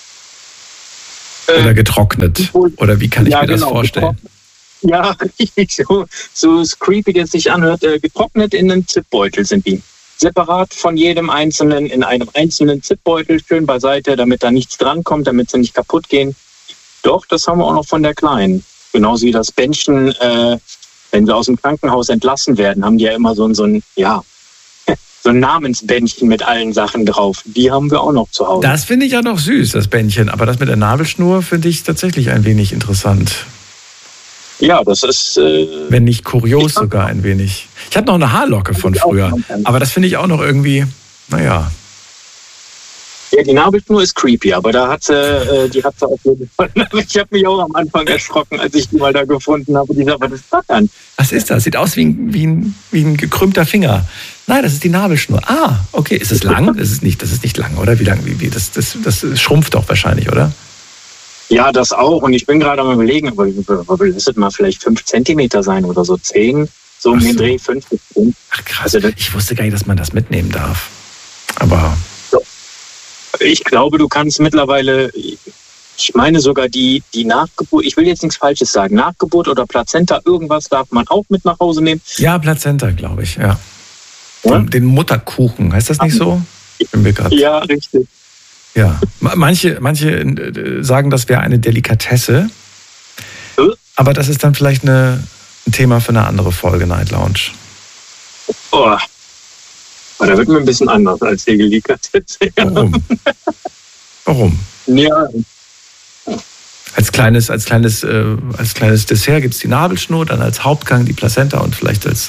Oder getrocknet? Oder wie kann ich mir das vorstellen? Ja, richtig. So creepy jetzt sich anhört. Getrocknet in einem Zipbeutel sind die. Separat von jedem Einzelnen in einem einzelnen Zipbeutel, schön beiseite, damit da nichts drankommt, damit sie nicht kaputt gehen. Doch, das haben wir auch noch von der Kleinen. Genauso wie das Bändchen, wenn sie aus dem Krankenhaus entlassen werden, haben die ja immer so ein Namensbändchen mit allen Sachen drauf. Die haben wir auch noch zu Hause. Das finde ich ja noch süß, das Bändchen. Aber das mit der Nabelschnur finde ich tatsächlich ein wenig interessant. Ja, das ist... wenn nicht kurios sogar ein wenig. Ich hatte noch eine Haarlocke von früher. Aber das finde ich auch noch irgendwie, naja. Ja, die Nabelschnur ist creepy, aber da hat sie, die hat sie auf jeden Fall. Ich habe mich auch am Anfang erschrocken, als ich die mal da gefunden habe. Die was ist das dann? Was ist das? Sieht aus wie ein gekrümmter Finger. Nein, das ist die Nabelschnur. Ah, okay. Ist es lang? Das ist nicht lang, oder? Wie lang? Das schrumpft doch wahrscheinlich, oder? Ja, das auch. Und ich bin gerade am Überlegen, aber das wird mal vielleicht 5 Zentimeter sein oder so 10. So um den Dreh 5 bis 10. Ach krass. Also, ich wusste gar nicht, dass man das mitnehmen darf. Aber... Ich glaube, du kannst mittlerweile, ich meine sogar die Nachgeburt, ich will jetzt nichts Falsches sagen, Nachgeburt oder Plazenta, irgendwas darf man auch mit nach Hause nehmen. Ja, Plazenta, glaube ich, ja. Den Mutterkuchen, heißt das nicht so? Ja, richtig. Ja, manche sagen, das wäre eine Delikatesse, aber das ist dann vielleicht ein Thema für eine andere Folge Night Lounge. Oh. Aber da wird mir ein bisschen anders als die Delikatesse. Warum? Ja. Als kleines Dessert gibt es die Nabelschnur, dann als Hauptgang die Plazenta und vielleicht als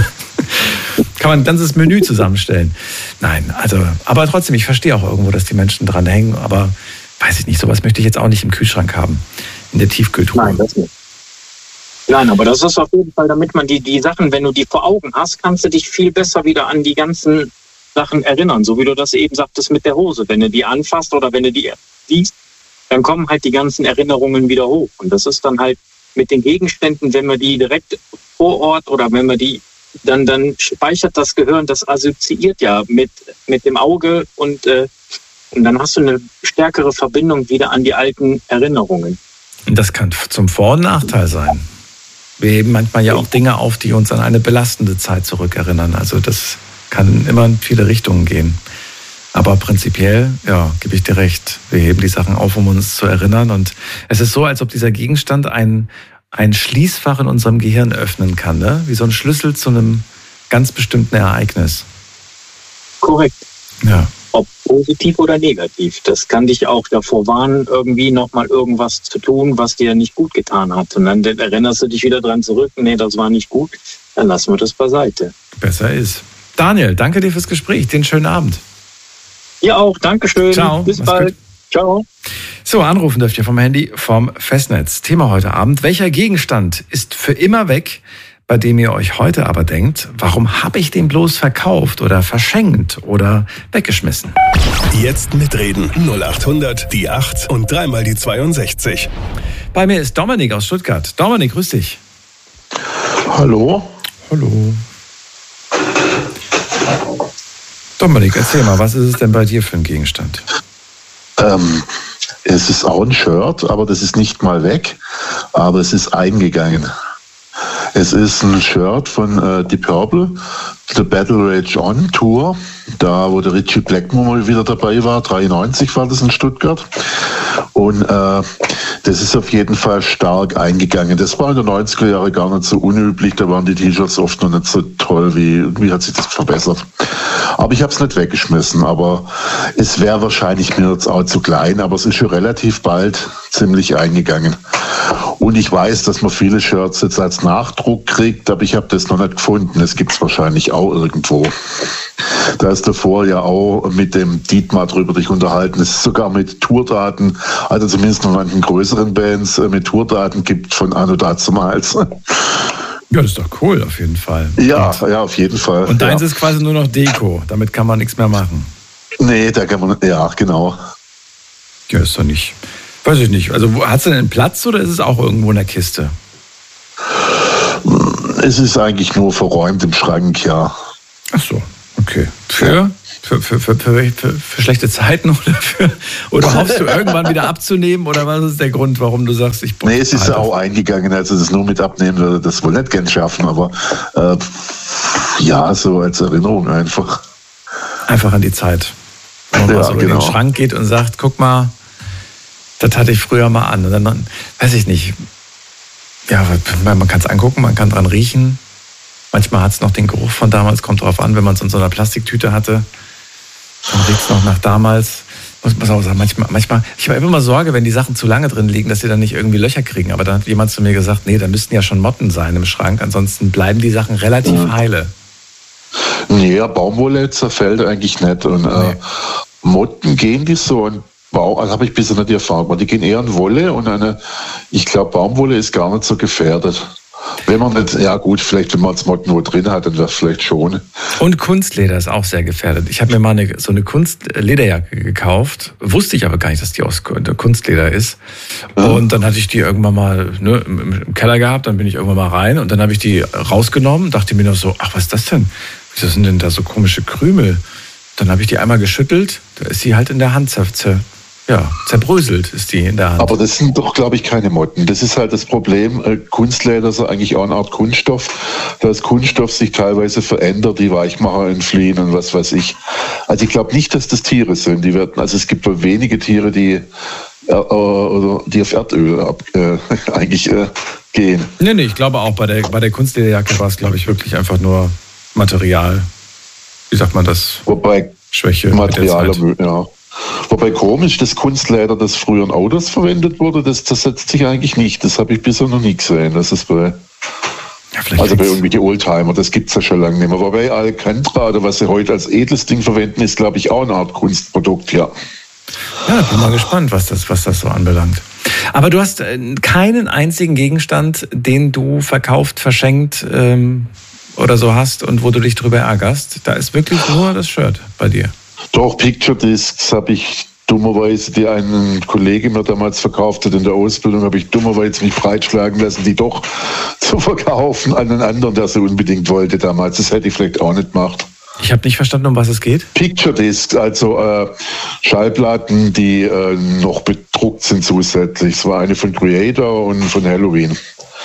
kann man ein ganzes Menü zusammenstellen. Nein, aber trotzdem, ich verstehe auch irgendwo, dass die Menschen dran hängen, aber weiß ich nicht, sowas möchte ich jetzt auch nicht im Kühlschrank haben, in der Tiefkühltruhe. Nein, das nicht. Nein, aber das ist auf jeden Fall, damit man die Sachen, wenn du die vor Augen hast, kannst du dich viel besser wieder an die ganzen Sachen erinnern. So wie du das eben sagtest mit der Hose. Wenn du die anfasst oder wenn du die siehst, dann kommen halt die ganzen Erinnerungen wieder hoch. Und das ist dann halt mit den Gegenständen, wenn man die direkt vor Ort oder wenn man die, dann speichert das Gehirn, das assoziiert ja mit dem Auge und dann hast du eine stärkere Verbindung wieder an die alten Erinnerungen. Und das kann zum Vor- und Nachteil sein. Wir heben manchmal ja auch Dinge auf, die uns an eine belastende Zeit zurückerinnern. Also das kann immer in viele Richtungen gehen. Aber prinzipiell, ja, gebe ich dir recht. Wir heben die Sachen auf, um uns zu erinnern. Und es ist so, als ob dieser Gegenstand ein Schließfach in unserem Gehirn öffnen kann, ne? Wie so ein Schlüssel zu einem ganz bestimmten Ereignis. Korrekt. Ja. Ob positiv oder negativ. Das kann dich auch davor warnen, irgendwie nochmal irgendwas zu tun, was dir nicht gut getan hat. Und dann erinnerst du dich wieder dran zurück, nee, das war nicht gut, dann lassen wir das beiseite. Besser ist. Daniel, danke dir fürs Gespräch. Den schönen Abend. Ihr auch, Dankeschön. Ciao. Bis bald. Gut. Ciao. So, anrufen dürft ihr vom Handy vom Festnetz. Thema heute Abend: Welcher Gegenstand ist für immer weg, bei dem ihr euch heute aber denkt, warum habe ich den bloß verkauft oder verschenkt oder weggeschmissen? Jetzt mitreden. 0800 die 8 und 3 mal die 62. Bei mir ist Dominik aus Stuttgart. Dominik, grüß dich. Hallo. Hallo. Dominik, erzähl mal, was ist es denn bei dir für ein Gegenstand? Es ist auch ein Shirt, aber das ist nicht mal weg, aber es ist eingegangen. Es ist ein Shirt von Deep Purple, The Battle Rage On Tour, da wo der Richie Blackmore mal wieder dabei war, 93 war das in Stuttgart. Und das ist auf jeden Fall stark eingegangen. Das war in den 90er Jahren gar nicht so unüblich, da waren die T-Shirts oft noch nicht so toll, wie hat sich das verbessert. Aber ich habe es nicht weggeschmissen, aber es wäre wahrscheinlich mir jetzt auch zu klein, aber es ist schon relativ bald ziemlich eingegangen. Und ich weiß, dass man viele Shirts jetzt als Nachdruck kriegt, aber ich habe das noch nicht gefunden. Es gibt es wahrscheinlich auch irgendwo. Da ist davor ja auch mit dem Dietmar drüber dich unterhalten. Es ist sogar mit Tourdaten, also zumindest noch manchen größeren Bands mit Tourdaten gibt von Anno dazumals. Ja, das ist doch cool, auf jeden Fall. Ja, auf jeden Fall. Und deins ist quasi nur noch Deko, damit kann man nichts mehr machen. Nee, da kann man, ja, genau. Ja, ist doch nicht Weiß ich nicht. Also hat es denn einen Platz oder ist es auch irgendwo in der Kiste? Es ist eigentlich nur verräumt im Schrank, ja. Ach so, okay. Für schlechte Zeiten oder hoffst du irgendwann wieder abzunehmen oder was ist der Grund, warum du sagst, ich brauche... Nee, es ist ja auch eingegangen, also das nur mit abnehmen würde das wohl nicht gern schaffen, aber ja, so als Erinnerung einfach. Einfach an die Zeit. Wenn man so in den Schrank geht und sagt, guck mal, das hatte ich früher mal an. Und dann, weiß ich nicht, ja, man kann es angucken, man kann dran riechen. Manchmal hat es noch den Geruch von damals, kommt drauf an, wenn man es in so einer Plastiktüte hatte. Dann riecht es noch nach damals. Muss man auch sagen, manchmal, ich habe immer mal Sorge, wenn die Sachen zu lange drin liegen, dass sie dann nicht irgendwie Löcher kriegen. Aber dann hat jemand zu mir gesagt, nee, da müssten ja schon Motten sein im Schrank, ansonsten bleiben die Sachen relativ heile. Nee, Baumwolle zerfällt eigentlich nicht. Und Motten gehen die so und also habe ich bisher nicht die Erfahrung gemacht. Die gehen eher an Wolle und ich glaube, Baumwolle ist gar nicht so gefährdet. Wenn man nicht, ja gut, vielleicht wenn man das Motten wo drin hat, dann wäre es vielleicht schon. Und Kunstleder ist auch sehr gefährdet. Ich habe mir mal so eine Kunstlederjacke gekauft, wusste ich aber gar nicht, dass die aus Kunstleder ist. Und dann hatte ich die irgendwann mal im Keller gehabt, dann bin ich irgendwann mal rein und dann habe ich die rausgenommen, dachte mir noch so, ach, was ist das denn? Wieso sind denn da so komische Krümel? Dann habe ich die einmal geschüttelt, da ist sie halt in der Hand zerbröselt ist die in der Hand. Aber das sind doch, glaube ich, keine Motten. Das ist halt das Problem. Kunstleder ist eigentlich auch eine Art Kunststoff. Da das Kunststoff sich teilweise verändert, die Weichmacher entfliehen und was weiß ich. Also ich glaube nicht, dass das Tiere sind. Also es gibt wenige Tiere, die auf Erdöl eigentlich gehen. Nee, ich glaube auch, bei der Kunstlederjacke war es, glaube ich, wirklich einfach nur Material. Wie sagt man das? Wobei Schwäche. Material, ja. Wobei komisch, das Kunstleder, das früher in Autos verwendet wurde, das zersetzt sich eigentlich nicht. Das habe ich bisher noch nie gesehen. Das ist bei irgendwelchen Oldtimer, das gibt es ja schon lange nicht mehr. Wobei Alcantara, oder was sie heute als edles Ding verwenden, ist, glaube ich, auch eine Art Kunstprodukt, ja. Ja, bin mal gespannt, was das so anbelangt. Aber du hast keinen einzigen Gegenstand, den du verkauft, verschenkt oder so hast und wo du dich drüber ärgerst. Da ist wirklich nur das Shirt bei dir. Doch, Picture Discs habe ich dummerweise, die einen Kollege mir damals verkauft hat in der Ausbildung, habe ich dummerweise mich breitschlagen lassen, die doch zu verkaufen an einen anderen, der sie unbedingt wollte damals. Das hätte ich vielleicht auch nicht gemacht. Ich habe nicht verstanden, um was es geht. Picture Discs, also Schallplatten, die noch bedruckt sind zusätzlich. Es war eine von Creator und von Halloween.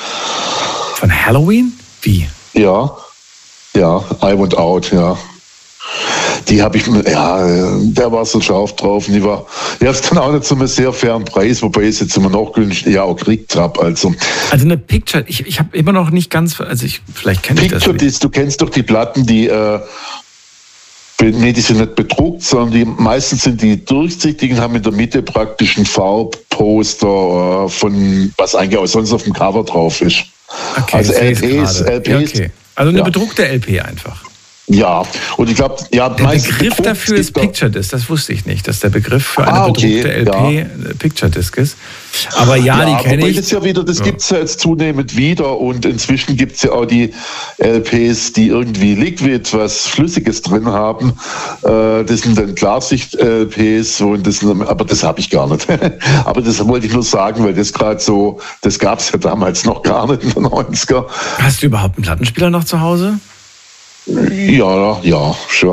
Von Halloween? Wie? Ja, I Want Out, ja. Die habe ich, der war so scharf drauf und die hat dann auch nicht zu einem sehr fairen Preis, wobei ich es jetzt immer noch günstig auch gekriegt habe. Also eine Picture, ich habe immer noch nicht ganz, vielleicht kenne ich das. Picture Disc, du kennst doch die Platten, die die sind nicht bedruckt, sondern meistens sind die durchsichtig und haben in der Mitte praktisch ein Farbposter von was eigentlich auch sonst auf dem Cover drauf ist. Okay, also LPs. Okay. Also eine bedruckte LP einfach. Ja, und ich glaube, der Begriff dafür ist Picture Disc, das wusste ich nicht, dass der Begriff für eine bedruckte LP Picture Disc ist. Aber die kenne ich. Das gibt es ja jetzt zunehmend wieder und inzwischen gibt es ja auch die LPs, die irgendwie Liquid, was Flüssiges drin haben. Das sind dann Klarsicht-LPs, aber das habe ich gar nicht. Aber das wollte ich nur sagen, weil das gerade so, das gab es ja damals noch gar nicht in den 90er. Hast du überhaupt einen Plattenspieler noch zu Hause? Ja, schon.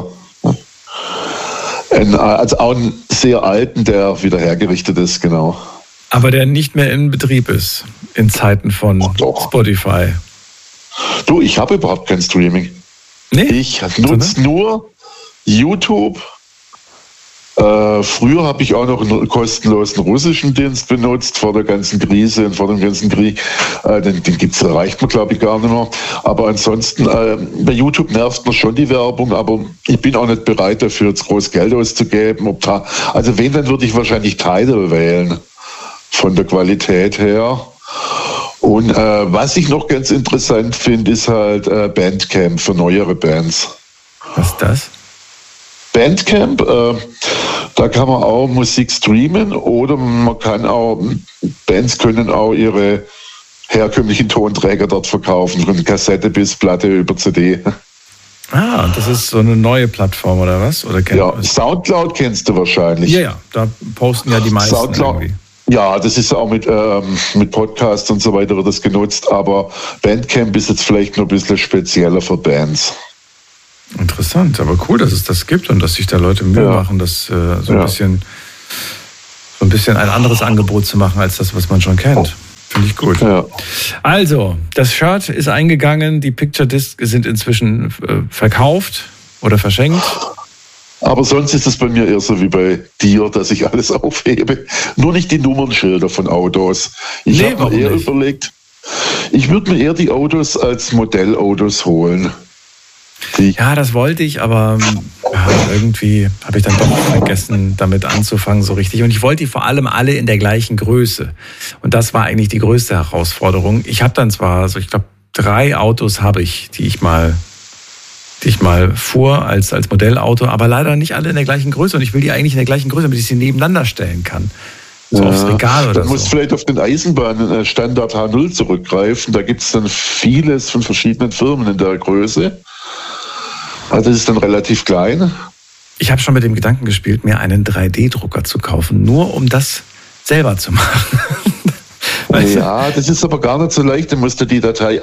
Also auch einen sehr alten, der wieder hergerichtet ist, genau. Aber der nicht mehr in Betrieb ist, in Zeiten von Spotify. Du, ich habe überhaupt kein Streaming. Nee? Ich nutze nur YouTube. Früher habe ich auch noch einen kostenlosen russischen Dienst benutzt, vor der ganzen Krise und vor dem ganzen Krieg. Den reicht man, glaube ich, gar nicht mehr. Aber ansonsten, bei YouTube nervt man schon die Werbung, aber ich bin auch nicht bereit dafür, jetzt groß Geld auszugeben. Also wenn, dann würde ich wahrscheinlich Tidal wählen, von der Qualität her. Und was ich noch ganz interessant finde, ist halt Bandcamp für neuere Bands. Was ist das? Bandcamp, da kann man auch Musik streamen oder Bands können auch ihre herkömmlichen Tonträger dort verkaufen, von Kassette bis Platte über CD. Ah, das ist so eine neue Plattform oder was? Oder Soundcloud kennst du wahrscheinlich. Ja, da posten ja die meisten irgendwie. Ja, das ist auch mit Podcasts und so weiter wird das genutzt, aber Bandcamp ist jetzt vielleicht nur ein bisschen spezieller für Bands. Interessant, aber cool, dass es das gibt und dass sich da Leute Mühe machen, das ein bisschen ein anderes Angebot zu machen als das, was man schon kennt. Finde ich gut. Ja. Also, das Shirt ist eingegangen, die Picture Discs sind inzwischen verkauft oder verschenkt. Aber sonst ist es bei mir eher so wie bei dir, dass ich alles aufhebe. Nur nicht die Nummernschilder von Autos. Ich habe mir eher überlegt, ich würde mir eher die Autos als Modellautos holen. Ja, das wollte ich, aber irgendwie habe ich dann doch vergessen, damit anzufangen so richtig. Und ich wollte die vor allem alle in der gleichen Größe. Und das war eigentlich die größte Herausforderung. Ich habe dann zwar, ich glaube, 3 Autos habe ich, die ich mal fuhr als Modellauto, aber leider nicht alle in der gleichen Größe. Und ich will die eigentlich in der gleichen Größe, damit ich sie nebeneinander stellen kann. So aufs Regal oder so. Man muss vielleicht auf den Eisenbahnstandard H0 zurückgreifen. Da gibt es dann vieles von verschiedenen Firmen in der Größe. Also das ist dann relativ klein. Ich habe schon mit dem Gedanken gespielt, mir einen 3D-Drucker zu kaufen, nur um das selber zu machen. Ja, das ist aber gar nicht so leicht. Dann musst du die Datei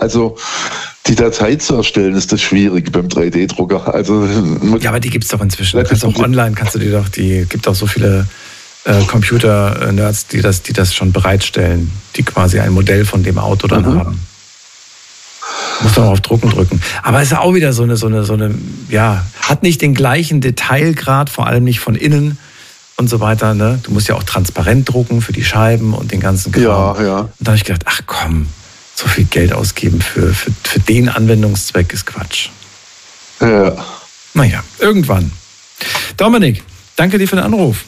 zu erstellen, ist das schwierig beim 3D-Drucker. Also, ja, aber die gibt es doch inzwischen. Du kannst auch online, gibt auch so viele Computer-Nerds, die das schon bereitstellen, die quasi ein Modell von dem Auto dann haben. Muss doch auf Drucken drücken. Aber es ist auch wieder so eine, hat nicht den gleichen Detailgrad, vor allem nicht von innen und so weiter. Ne? Du musst ja auch transparent drucken für die Scheiben und den ganzen Kram. Ja. Und da habe ich gedacht, ach komm, so viel Geld ausgeben für den Anwendungszweck ist Quatsch. Ja. Naja, irgendwann. Dominik, danke dir für den Anruf.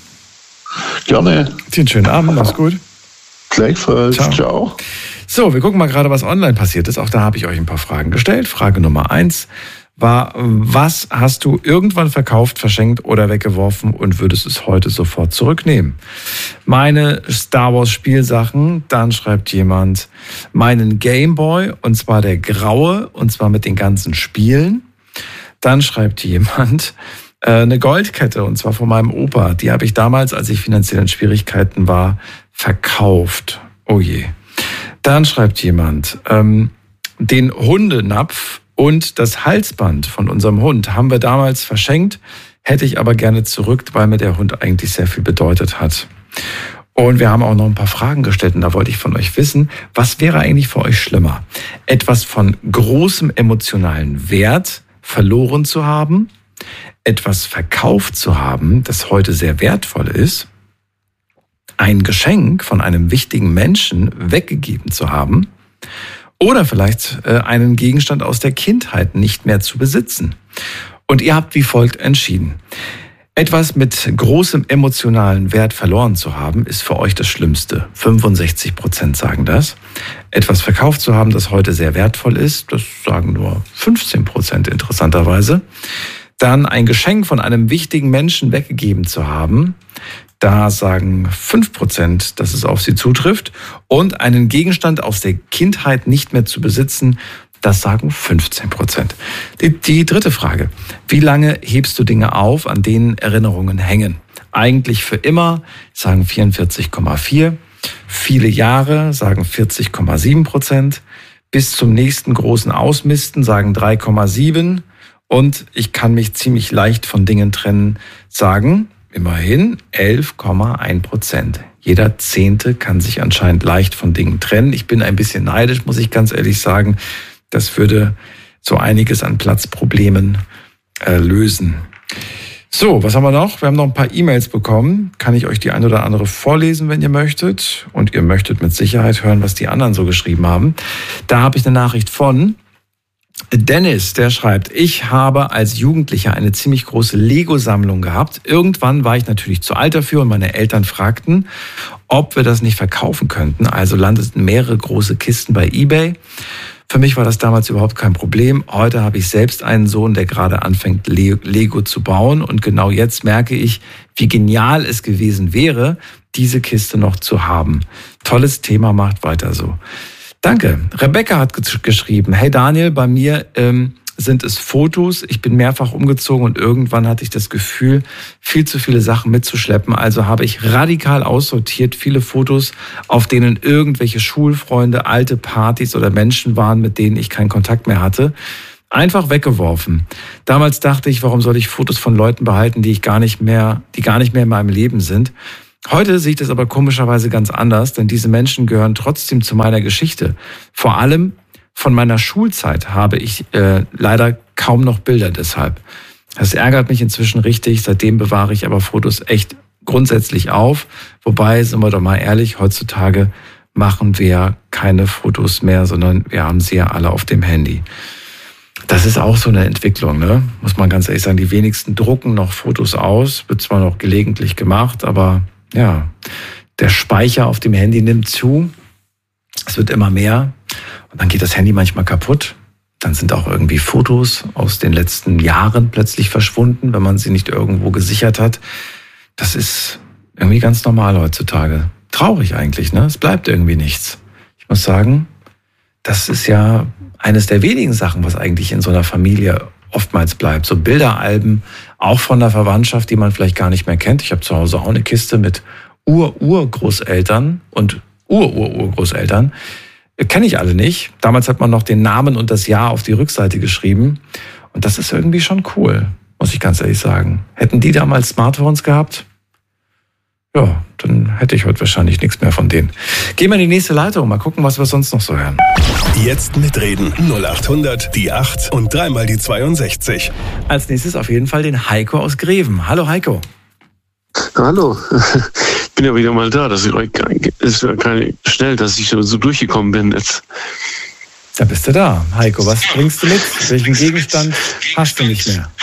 Gerne. Dir einen schönen Abend, mach's gut. Gleichfalls. Ciao. So, wir gucken mal gerade, was online passiert ist. Auch da habe ich euch ein paar Fragen gestellt. Frage Nummer 1 war, was hast du irgendwann verkauft, verschenkt oder weggeworfen und würdest es heute sofort zurücknehmen? Meine Star Wars Spielsachen, dann schreibt jemand, meinen Gameboy, und zwar der graue, und zwar mit den ganzen Spielen. Dann schreibt jemand, eine Goldkette, und zwar von meinem Opa. Die habe ich damals, als ich finanziell in Schwierigkeiten war, verkauft. Oh je. Dann schreibt jemand, den Hundenapf und das Halsband von unserem Hund haben wir damals verschenkt, hätte ich aber gerne zurück, weil mir der Hund eigentlich sehr viel bedeutet hat. Und wir haben auch noch ein paar Fragen gestellt und da wollte ich von euch wissen, was wäre eigentlich für euch schlimmer? Etwas von großem emotionalen Wert verloren zu haben, etwas verkauft zu haben, das heute sehr wertvoll ist, ein Geschenk von einem wichtigen Menschen weggegeben zu haben oder vielleicht einen Gegenstand aus der Kindheit nicht mehr zu besitzen. Und ihr habt wie folgt entschieden. Etwas mit großem emotionalen Wert verloren zu haben, ist für euch das Schlimmste. 65% sagen das. Etwas verkauft zu haben, das heute sehr wertvoll ist, das sagen nur 15% interessanterweise. Dann ein Geschenk von einem wichtigen Menschen weggegeben zu haben, da sagen 5%, dass es auf sie zutrifft. Und einen Gegenstand aus der Kindheit nicht mehr zu besitzen, das sagen 15%. Die dritte Frage. Wie lange hebst du Dinge auf, an denen Erinnerungen hängen? Eigentlich für immer, sagen 44,4%. Viele Jahre, sagen 40,7%. Bis zum nächsten großen Ausmisten, sagen 3,7%. Und ich kann mich ziemlich leicht von Dingen trennen, sagen immerhin 11,1%. Jeder Zehnte kann sich anscheinend leicht von Dingen trennen. Ich bin ein bisschen neidisch, muss ich ganz ehrlich sagen. Das würde so einiges an Platzproblemen lösen. So, was haben wir noch? Wir haben noch ein paar E-Mails bekommen. Kann ich euch die ein oder andere vorlesen, wenn ihr möchtet? Und ihr möchtet mit Sicherheit hören, was die anderen so geschrieben haben. Da habe ich eine Nachricht von Dennis, der schreibt, ich habe als Jugendlicher eine ziemlich große Lego-Sammlung gehabt. Irgendwann war ich natürlich zu alt dafür und meine Eltern fragten, ob wir das nicht verkaufen könnten. Also landeten mehrere große Kisten bei eBay. Für mich war das damals überhaupt kein Problem. Heute habe ich selbst einen Sohn, der gerade anfängt, Lego zu bauen. Und genau jetzt merke ich, wie genial es gewesen wäre, diese Kiste noch zu haben. Tolles Thema, macht weiter so. Danke. Rebecca hat geschrieben, hey Daniel, bei mir sind es Fotos. Ich bin mehrfach umgezogen und irgendwann hatte ich das Gefühl, viel zu viele Sachen mitzuschleppen. Also habe ich radikal aussortiert viele Fotos, auf denen irgendwelche Schulfreunde, alte Partys oder Menschen waren, mit denen ich keinen Kontakt mehr hatte. Einfach weggeworfen. Damals dachte ich, warum soll ich Fotos von Leuten behalten, die gar nicht mehr in meinem Leben sind. Heute sehe ich das aber komischerweise ganz anders, denn diese Menschen gehören trotzdem zu meiner Geschichte. Vor allem von meiner Schulzeit habe ich leider kaum noch Bilder deshalb. Das ärgert mich inzwischen richtig. Seitdem bewahre ich aber Fotos echt grundsätzlich auf. Wobei, sind wir doch mal ehrlich, heutzutage machen wir keine Fotos mehr, sondern wir haben sie ja alle auf dem Handy. Das ist auch so eine Entwicklung, ne? Muss man ganz ehrlich sagen. Die wenigsten drucken noch Fotos aus, wird zwar noch gelegentlich gemacht, aber ja, der Speicher auf dem Handy nimmt zu. Es wird immer mehr und dann geht das Handy manchmal kaputt. Dann sind auch irgendwie Fotos aus den letzten Jahren plötzlich verschwunden, wenn man sie nicht irgendwo gesichert hat. Das ist irgendwie ganz normal heutzutage. Traurig eigentlich, ne? Es bleibt irgendwie nichts. Ich muss sagen, das ist ja eines der wenigen Sachen, was eigentlich in so einer Familie oftmals bleibt. So Bilderalben, auch von der Verwandtschaft, die man vielleicht gar nicht mehr kennt. Ich habe zu Hause auch eine Kiste mit Urgroßeltern und Urgroßeltern. Kenne ich alle nicht. Damals hat man noch den Namen und das Jahr auf die Rückseite geschrieben. Und das ist irgendwie schon cool, muss ich ganz ehrlich sagen. Hätten die damals Smartphones gehabt? Ja, dann hätte ich heute wahrscheinlich nichts mehr von denen. Gehen wir in die nächste Leitung, mal gucken, was wir sonst noch so hören. Jetzt mitreden. 0800 die 8 und dreimal die 62. Als nächstes auf jeden Fall den Heiko aus Greven. Hallo Heiko. Hallo, ich bin ja wieder mal da. Das ist ja schnell, dass ich so durchgekommen bin jetzt. Da bist du da. Heiko, was bringst du mit? Welchen Gegenstand hast du nicht mehr?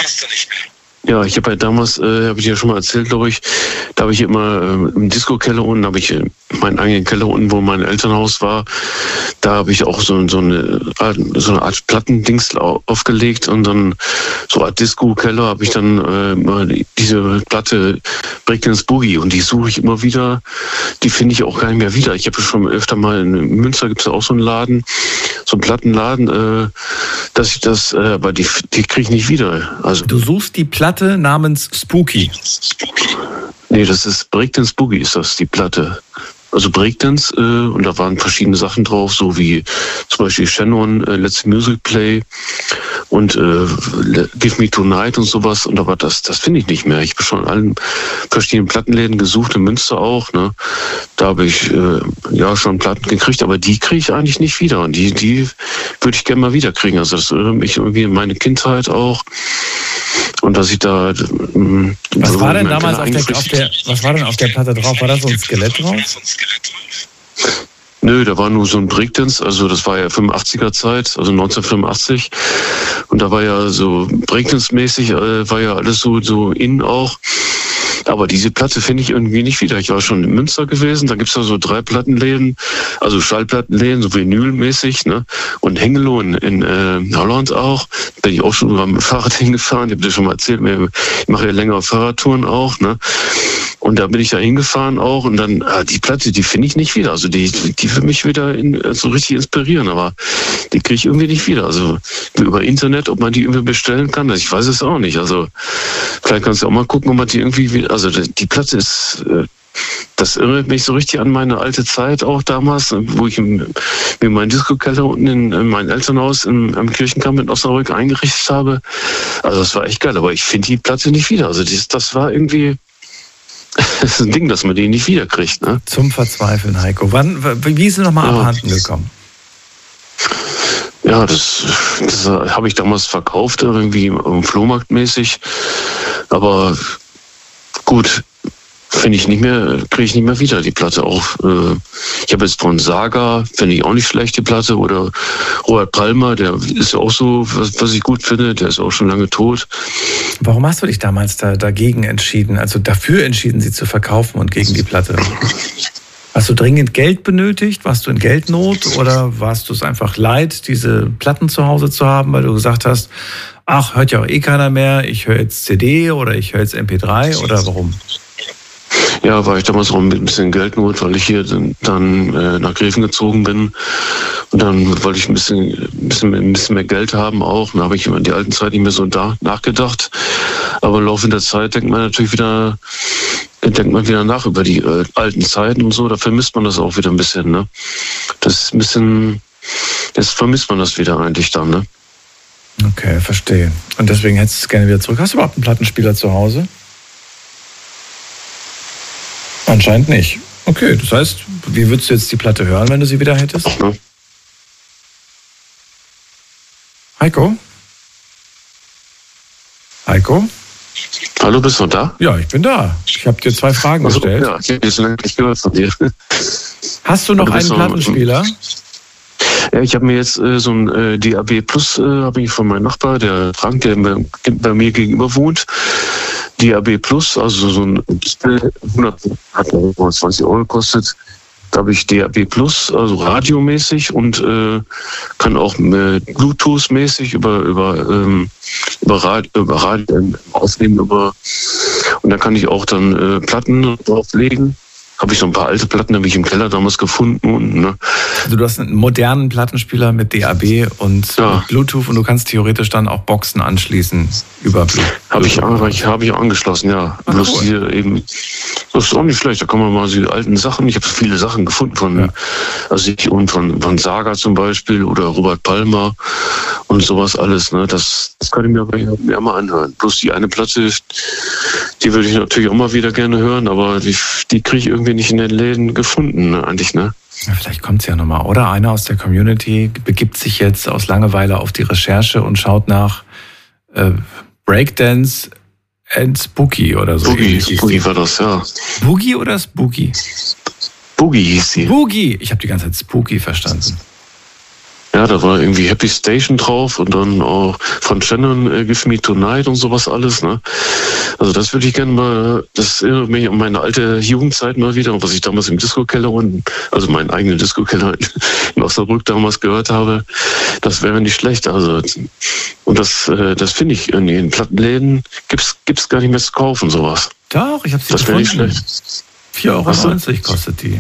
Ja, ich habe ja damals, habe ich ja schon mal erzählt, glaube ich, da habe ich immer im Disco-Keller unten, habe ich meinen eigenen Keller unten, wo mein Elternhaus war, da habe ich auch so eine Art Plattendings aufgelegt und dann so eine Art Disco-Keller habe ich dann diese Platte Breakdance Boogie und die suche ich immer wieder, die finde ich auch gar nicht mehr wieder. Ich habe schon öfter mal in Münster, gibt es ja auch so einen Laden, so einen Plattenladen, dass ich das, aber die kriege ich nicht wieder. Also du suchst die Platte namens Spooky. Nee, das ist Breakdance Boogie, ist das, die Platte. Also Breakdance, und da waren verschiedene Sachen drauf, so wie zum Beispiel Shannon, Let's Music Play und Give Me Tonight und sowas. Und aber das finde ich nicht mehr. Ich habe schon in allen verschiedenen Plattenläden gesucht, in Münster auch. Ne? Da habe ich ja schon Platten gekriegt, aber die kriege ich eigentlich nicht wieder. Und die würde ich gerne mal wieder kriegen. Also das erinnert mich irgendwie an meine Kindheit auch. Und dass ich da... Was war denn damals was war denn auf der Platte drauf? War da so ein Skelett drauf? Nö, da war nur so ein Breakdance, also das war ja 85er Zeit, also 1985. Und da war ja so Breakdance-mäßig, war ja alles so in auch. Aber diese Platte finde ich irgendwie nicht wieder. Ich war schon in Münster gewesen, da gibt's da so 3 Plattenläden, also Schallplattenläden, so Vinylmäßig, ne? Und Hengelo in Holland auch. Bin ich auch schon mit dem Fahrrad hingefahren, ich habe dir schon mal erzählt, ich mache ja längere Fahrradtouren auch, ne? Und da bin ich da hingefahren auch und dann, die Platte, die finde ich nicht wieder. Also die will mich wieder so richtig inspirieren, aber die kriege ich irgendwie nicht wieder. Also über Internet, ob man die irgendwie bestellen kann, ich weiß es auch nicht. Also vielleicht kannst du auch mal gucken, ob man die irgendwie, also die Platte ist, das erinnert mich so richtig an meine alte Zeit auch damals, wo ich mir meinen Disco-Keller unten in mein Elternhaus am Kirchenkamp in Osnabrück eingerichtet habe. Also das war echt geil, aber ich finde die Platte nicht wieder. Also das war irgendwie... Das ist ein Ding, dass man die nicht wiederkriegt. Ne? Zum Verzweifeln, Heiko. Wie ist sie nochmal abhanden gekommen? Ja, das habe ich damals verkauft, irgendwie im Flohmarkt mäßig. Aber gut, finde ich nicht mehr, kriege ich nicht mehr wieder die Platte auch. Ich habe jetzt von Saga, finde ich auch nicht schlecht, die Platte, oder Robert Palmer, der ist ja auch so, was ich gut finde, der ist auch schon lange tot. Warum hast du dich damals dagegen entschieden, also dafür entschieden, sie zu verkaufen und gegen die Platte? Hast du dringend Geld benötigt? Warst du in Geldnot oder warst du es einfach leid, diese Platten zu Hause zu haben, weil du gesagt hast, ach, hört ja auch eh keiner mehr, ich höre jetzt CD oder ich höre jetzt MP3 oder warum? Ja, war ich damals auch mit ein bisschen Geldnot, weil ich hier dann nach Gräfen gezogen bin. Und dann wollte ich ein bisschen mehr Geld haben auch. Und da habe ich in die alten Zeit nicht mehr so nachgedacht. Aber im Laufe der Zeit denkt man wieder nach über die alten Zeiten und so. Da vermisst man das auch wieder ein bisschen, ne? Das ist ein bisschen, jetzt vermisst man das wieder eigentlich dann, ne? Okay, verstehe. Und deswegen hättest du es gerne wieder zurück. Hast du überhaupt einen Plattenspieler zu Hause? Anscheinend nicht. Okay, das heißt, wie würdest du jetzt die Platte hören, wenn du sie wieder hättest? Ja. Heiko? Heiko? Hallo, bist du da? Ja, ich bin da. Ich habe dir 2 Fragen gestellt. Ja, ich habe jetzt lange nicht gehört von dir. Hast du noch einen Plattenspieler? Ja, ich habe mir jetzt so ein DAB Plus habe ich von meinem Nachbar, der Frank, der bei mir gegenüber wohnt. DAB Plus, also so ein 120 € gekostet. Da habe ich DAB Plus, also radiomäßig und kann auch Bluetooth-mäßig über Radio aufnehmen. Und da kann ich auch dann Platten drauflegen. Habe ich so ein paar alte Platten, habe ich im Keller damals gefunden. Und, ne. Also du hast einen modernen Plattenspieler mit DAB und Bluetooth und du kannst theoretisch dann auch Boxen anschließen über Bluetooth. Habe ich angeschlossen, ja. Bloß cool. Hier eben, das ist auch nicht schlecht, da kann man mal so die alten Sachen, ich habe viele Sachen gefunden von Saga zum Beispiel oder Robert Palmer und sowas alles, ne. Das kann ich mir mal anhören. Bloß die eine Platte, die würde ich natürlich auch mal wieder gerne hören, aber die kriege ich irgendwie nicht in den Läden gefunden, ne, eigentlich, ne? Ja, vielleicht kommt es ja nochmal. Oder einer aus der Community begibt sich jetzt aus Langeweile auf die Recherche und schaut nach Breakdance and Spooky oder so. Boogie war das, ja. Boogie oder Spooky? Boogie hieß sie. Boogie! Ich habe die ganze Zeit Spooky verstanden. Ja, da war irgendwie Happy Station drauf und dann auch von Shannon Give Me Tonight und sowas alles, ne? Also das würde ich gerne mal, das erinnert mich an meine alte Jugendzeit mal wieder, was ich damals im Disco-Keller also meinen eigenen Disco-Keller in Osnabrück damals gehört habe. Das wäre nicht schlecht, also. Und das finde ich in den Plattenläden gibt's gar nicht mehr zu kaufen, sowas. Doch, ich habe sie gefunden. Das wäre nicht schlecht. 4,90 € kostet die.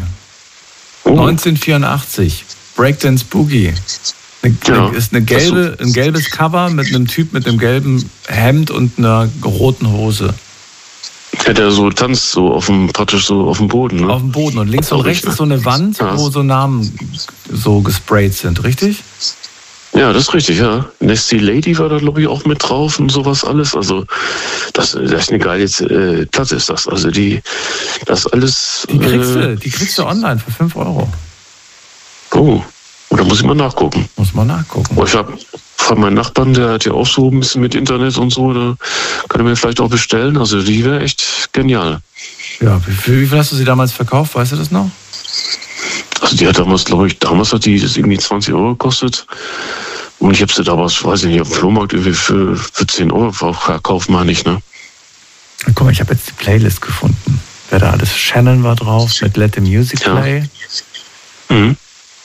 1984. Breakdance Boogie. Ist ein gelbes Cover mit einem Typ mit einem gelben Hemd und einer roten Hose. Ja, der so tanzt, so praktisch so auf dem Boden. Ne? Auf dem Boden. Und links und rechts ist so eine Wand, wo so Namen so gesprayt sind, richtig? Ja, das ist richtig, ja. Nasty Lady war da, glaube ich, auch mit drauf und sowas alles. Also, das ist eine geile Platte, ist das. Also, das alles. Die kriegst du online für 5 €. Oh, da muss ich mal nachgucken. Oh, ich habe von meinem Nachbarn, der hat ja auch so ein bisschen mit Internet und so, da kann er mir vielleicht auch bestellen. Also die wäre echt genial. Ja, wie viel hast du sie damals verkauft? Weißt du das noch? Also die hat damals, glaube ich, hat die das irgendwie 20 € gekostet. Und ich habe sie damals, weiß ich nicht, auf dem Flohmarkt irgendwie für 10 € verkauft, meine ich, ne? Guck mal, ich habe jetzt die Playlist gefunden. Wer da alles? Shannon war drauf mit Let the Music Play. Ja. Mhm.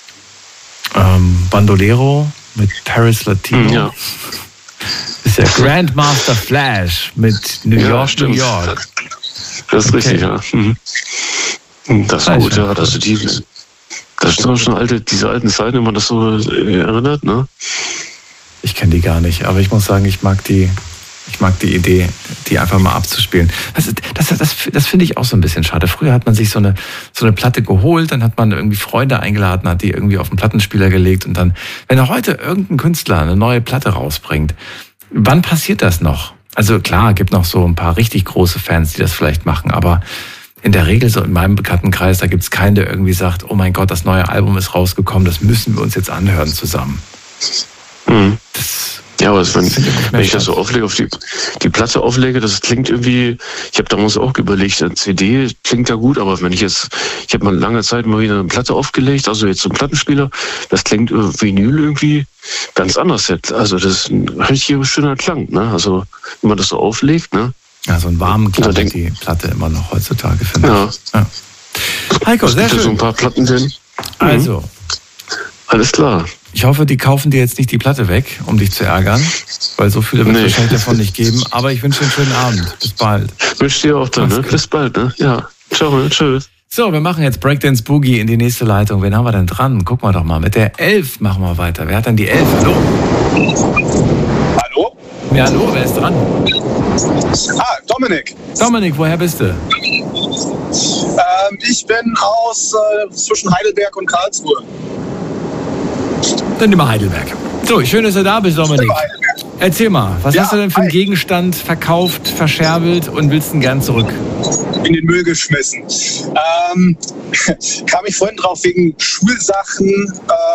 Bandolero mit Paris Latino. Ja. Ist ja Grandmaster Flash mit New York, New York. Das ist richtig, ja. Mhm. Das ist gut, ja. Das sind schon diese alten Zeiten, wenn man das so erinnert, ne? Ich kenne die gar nicht, aber ich muss sagen, ich mag die Idee, die einfach mal abzuspielen. Das finde ich auch so ein bisschen schade. Früher hat man sich so eine Platte geholt, dann hat man irgendwie Freunde eingeladen, hat die irgendwie auf den Plattenspieler gelegt und dann, wenn heute irgendein Künstler eine neue Platte rausbringt, wann passiert das noch? Also klar, gibt noch so ein paar richtig große Fans, die das vielleicht machen, aber in der Regel so in meinem Bekanntenkreis, da gibt es keinen, der irgendwie sagt, oh mein Gott, das neue Album ist rausgekommen, das müssen wir uns jetzt anhören zusammen. Mhm. Ja, aber wenn ich das so auflege, auf die Platte auflege, das klingt irgendwie, ich habe damals auch überlegt, eine CD klingt ja gut, aber wenn ich habe mal lange Zeit mal wieder eine Platte aufgelegt, also jetzt so ein Plattenspieler, das klingt Vinyl irgendwie ganz anders jetzt. Also das ist ein richtig schöner Klang, ne? Also wenn man das so auflegt, ne? Ja, so einen warmen Klang hat die Platte immer noch heutzutage, finde ich. Ja. Heiko, sehr schön. So ein paar Platten drin. Also. Alles klar. Ich hoffe, die kaufen dir jetzt nicht die Platte weg, um dich zu ärgern, weil so viele wird es wahrscheinlich davon nicht geben. Aber ich wünsche dir einen schönen Abend. Bis bald. Wünsche dir auch dann, ne? Bis bald, ne? Ja. Ciao, tschüss. So, wir machen jetzt Breakdance Boogie in die nächste Leitung. Wen haben wir denn dran? Gucken wir doch mal. Mit der 11 machen wir weiter. Wer hat denn die 11? Hallo? Hallo? Ja, hallo, wer ist dran? Dominik. Dominik, woher bist du? Ich bin aus zwischen Heidelberg und Karlsruhe. Dann immer Heidelberg. So, schön, dass du da bist, Dominik. Erzähl mal, was hast du denn für einen Gegenstand verkauft, verscherbelt und willst ihn gern zurück? In den Müll geschmissen. Kam ich vorhin drauf wegen Schulsachen.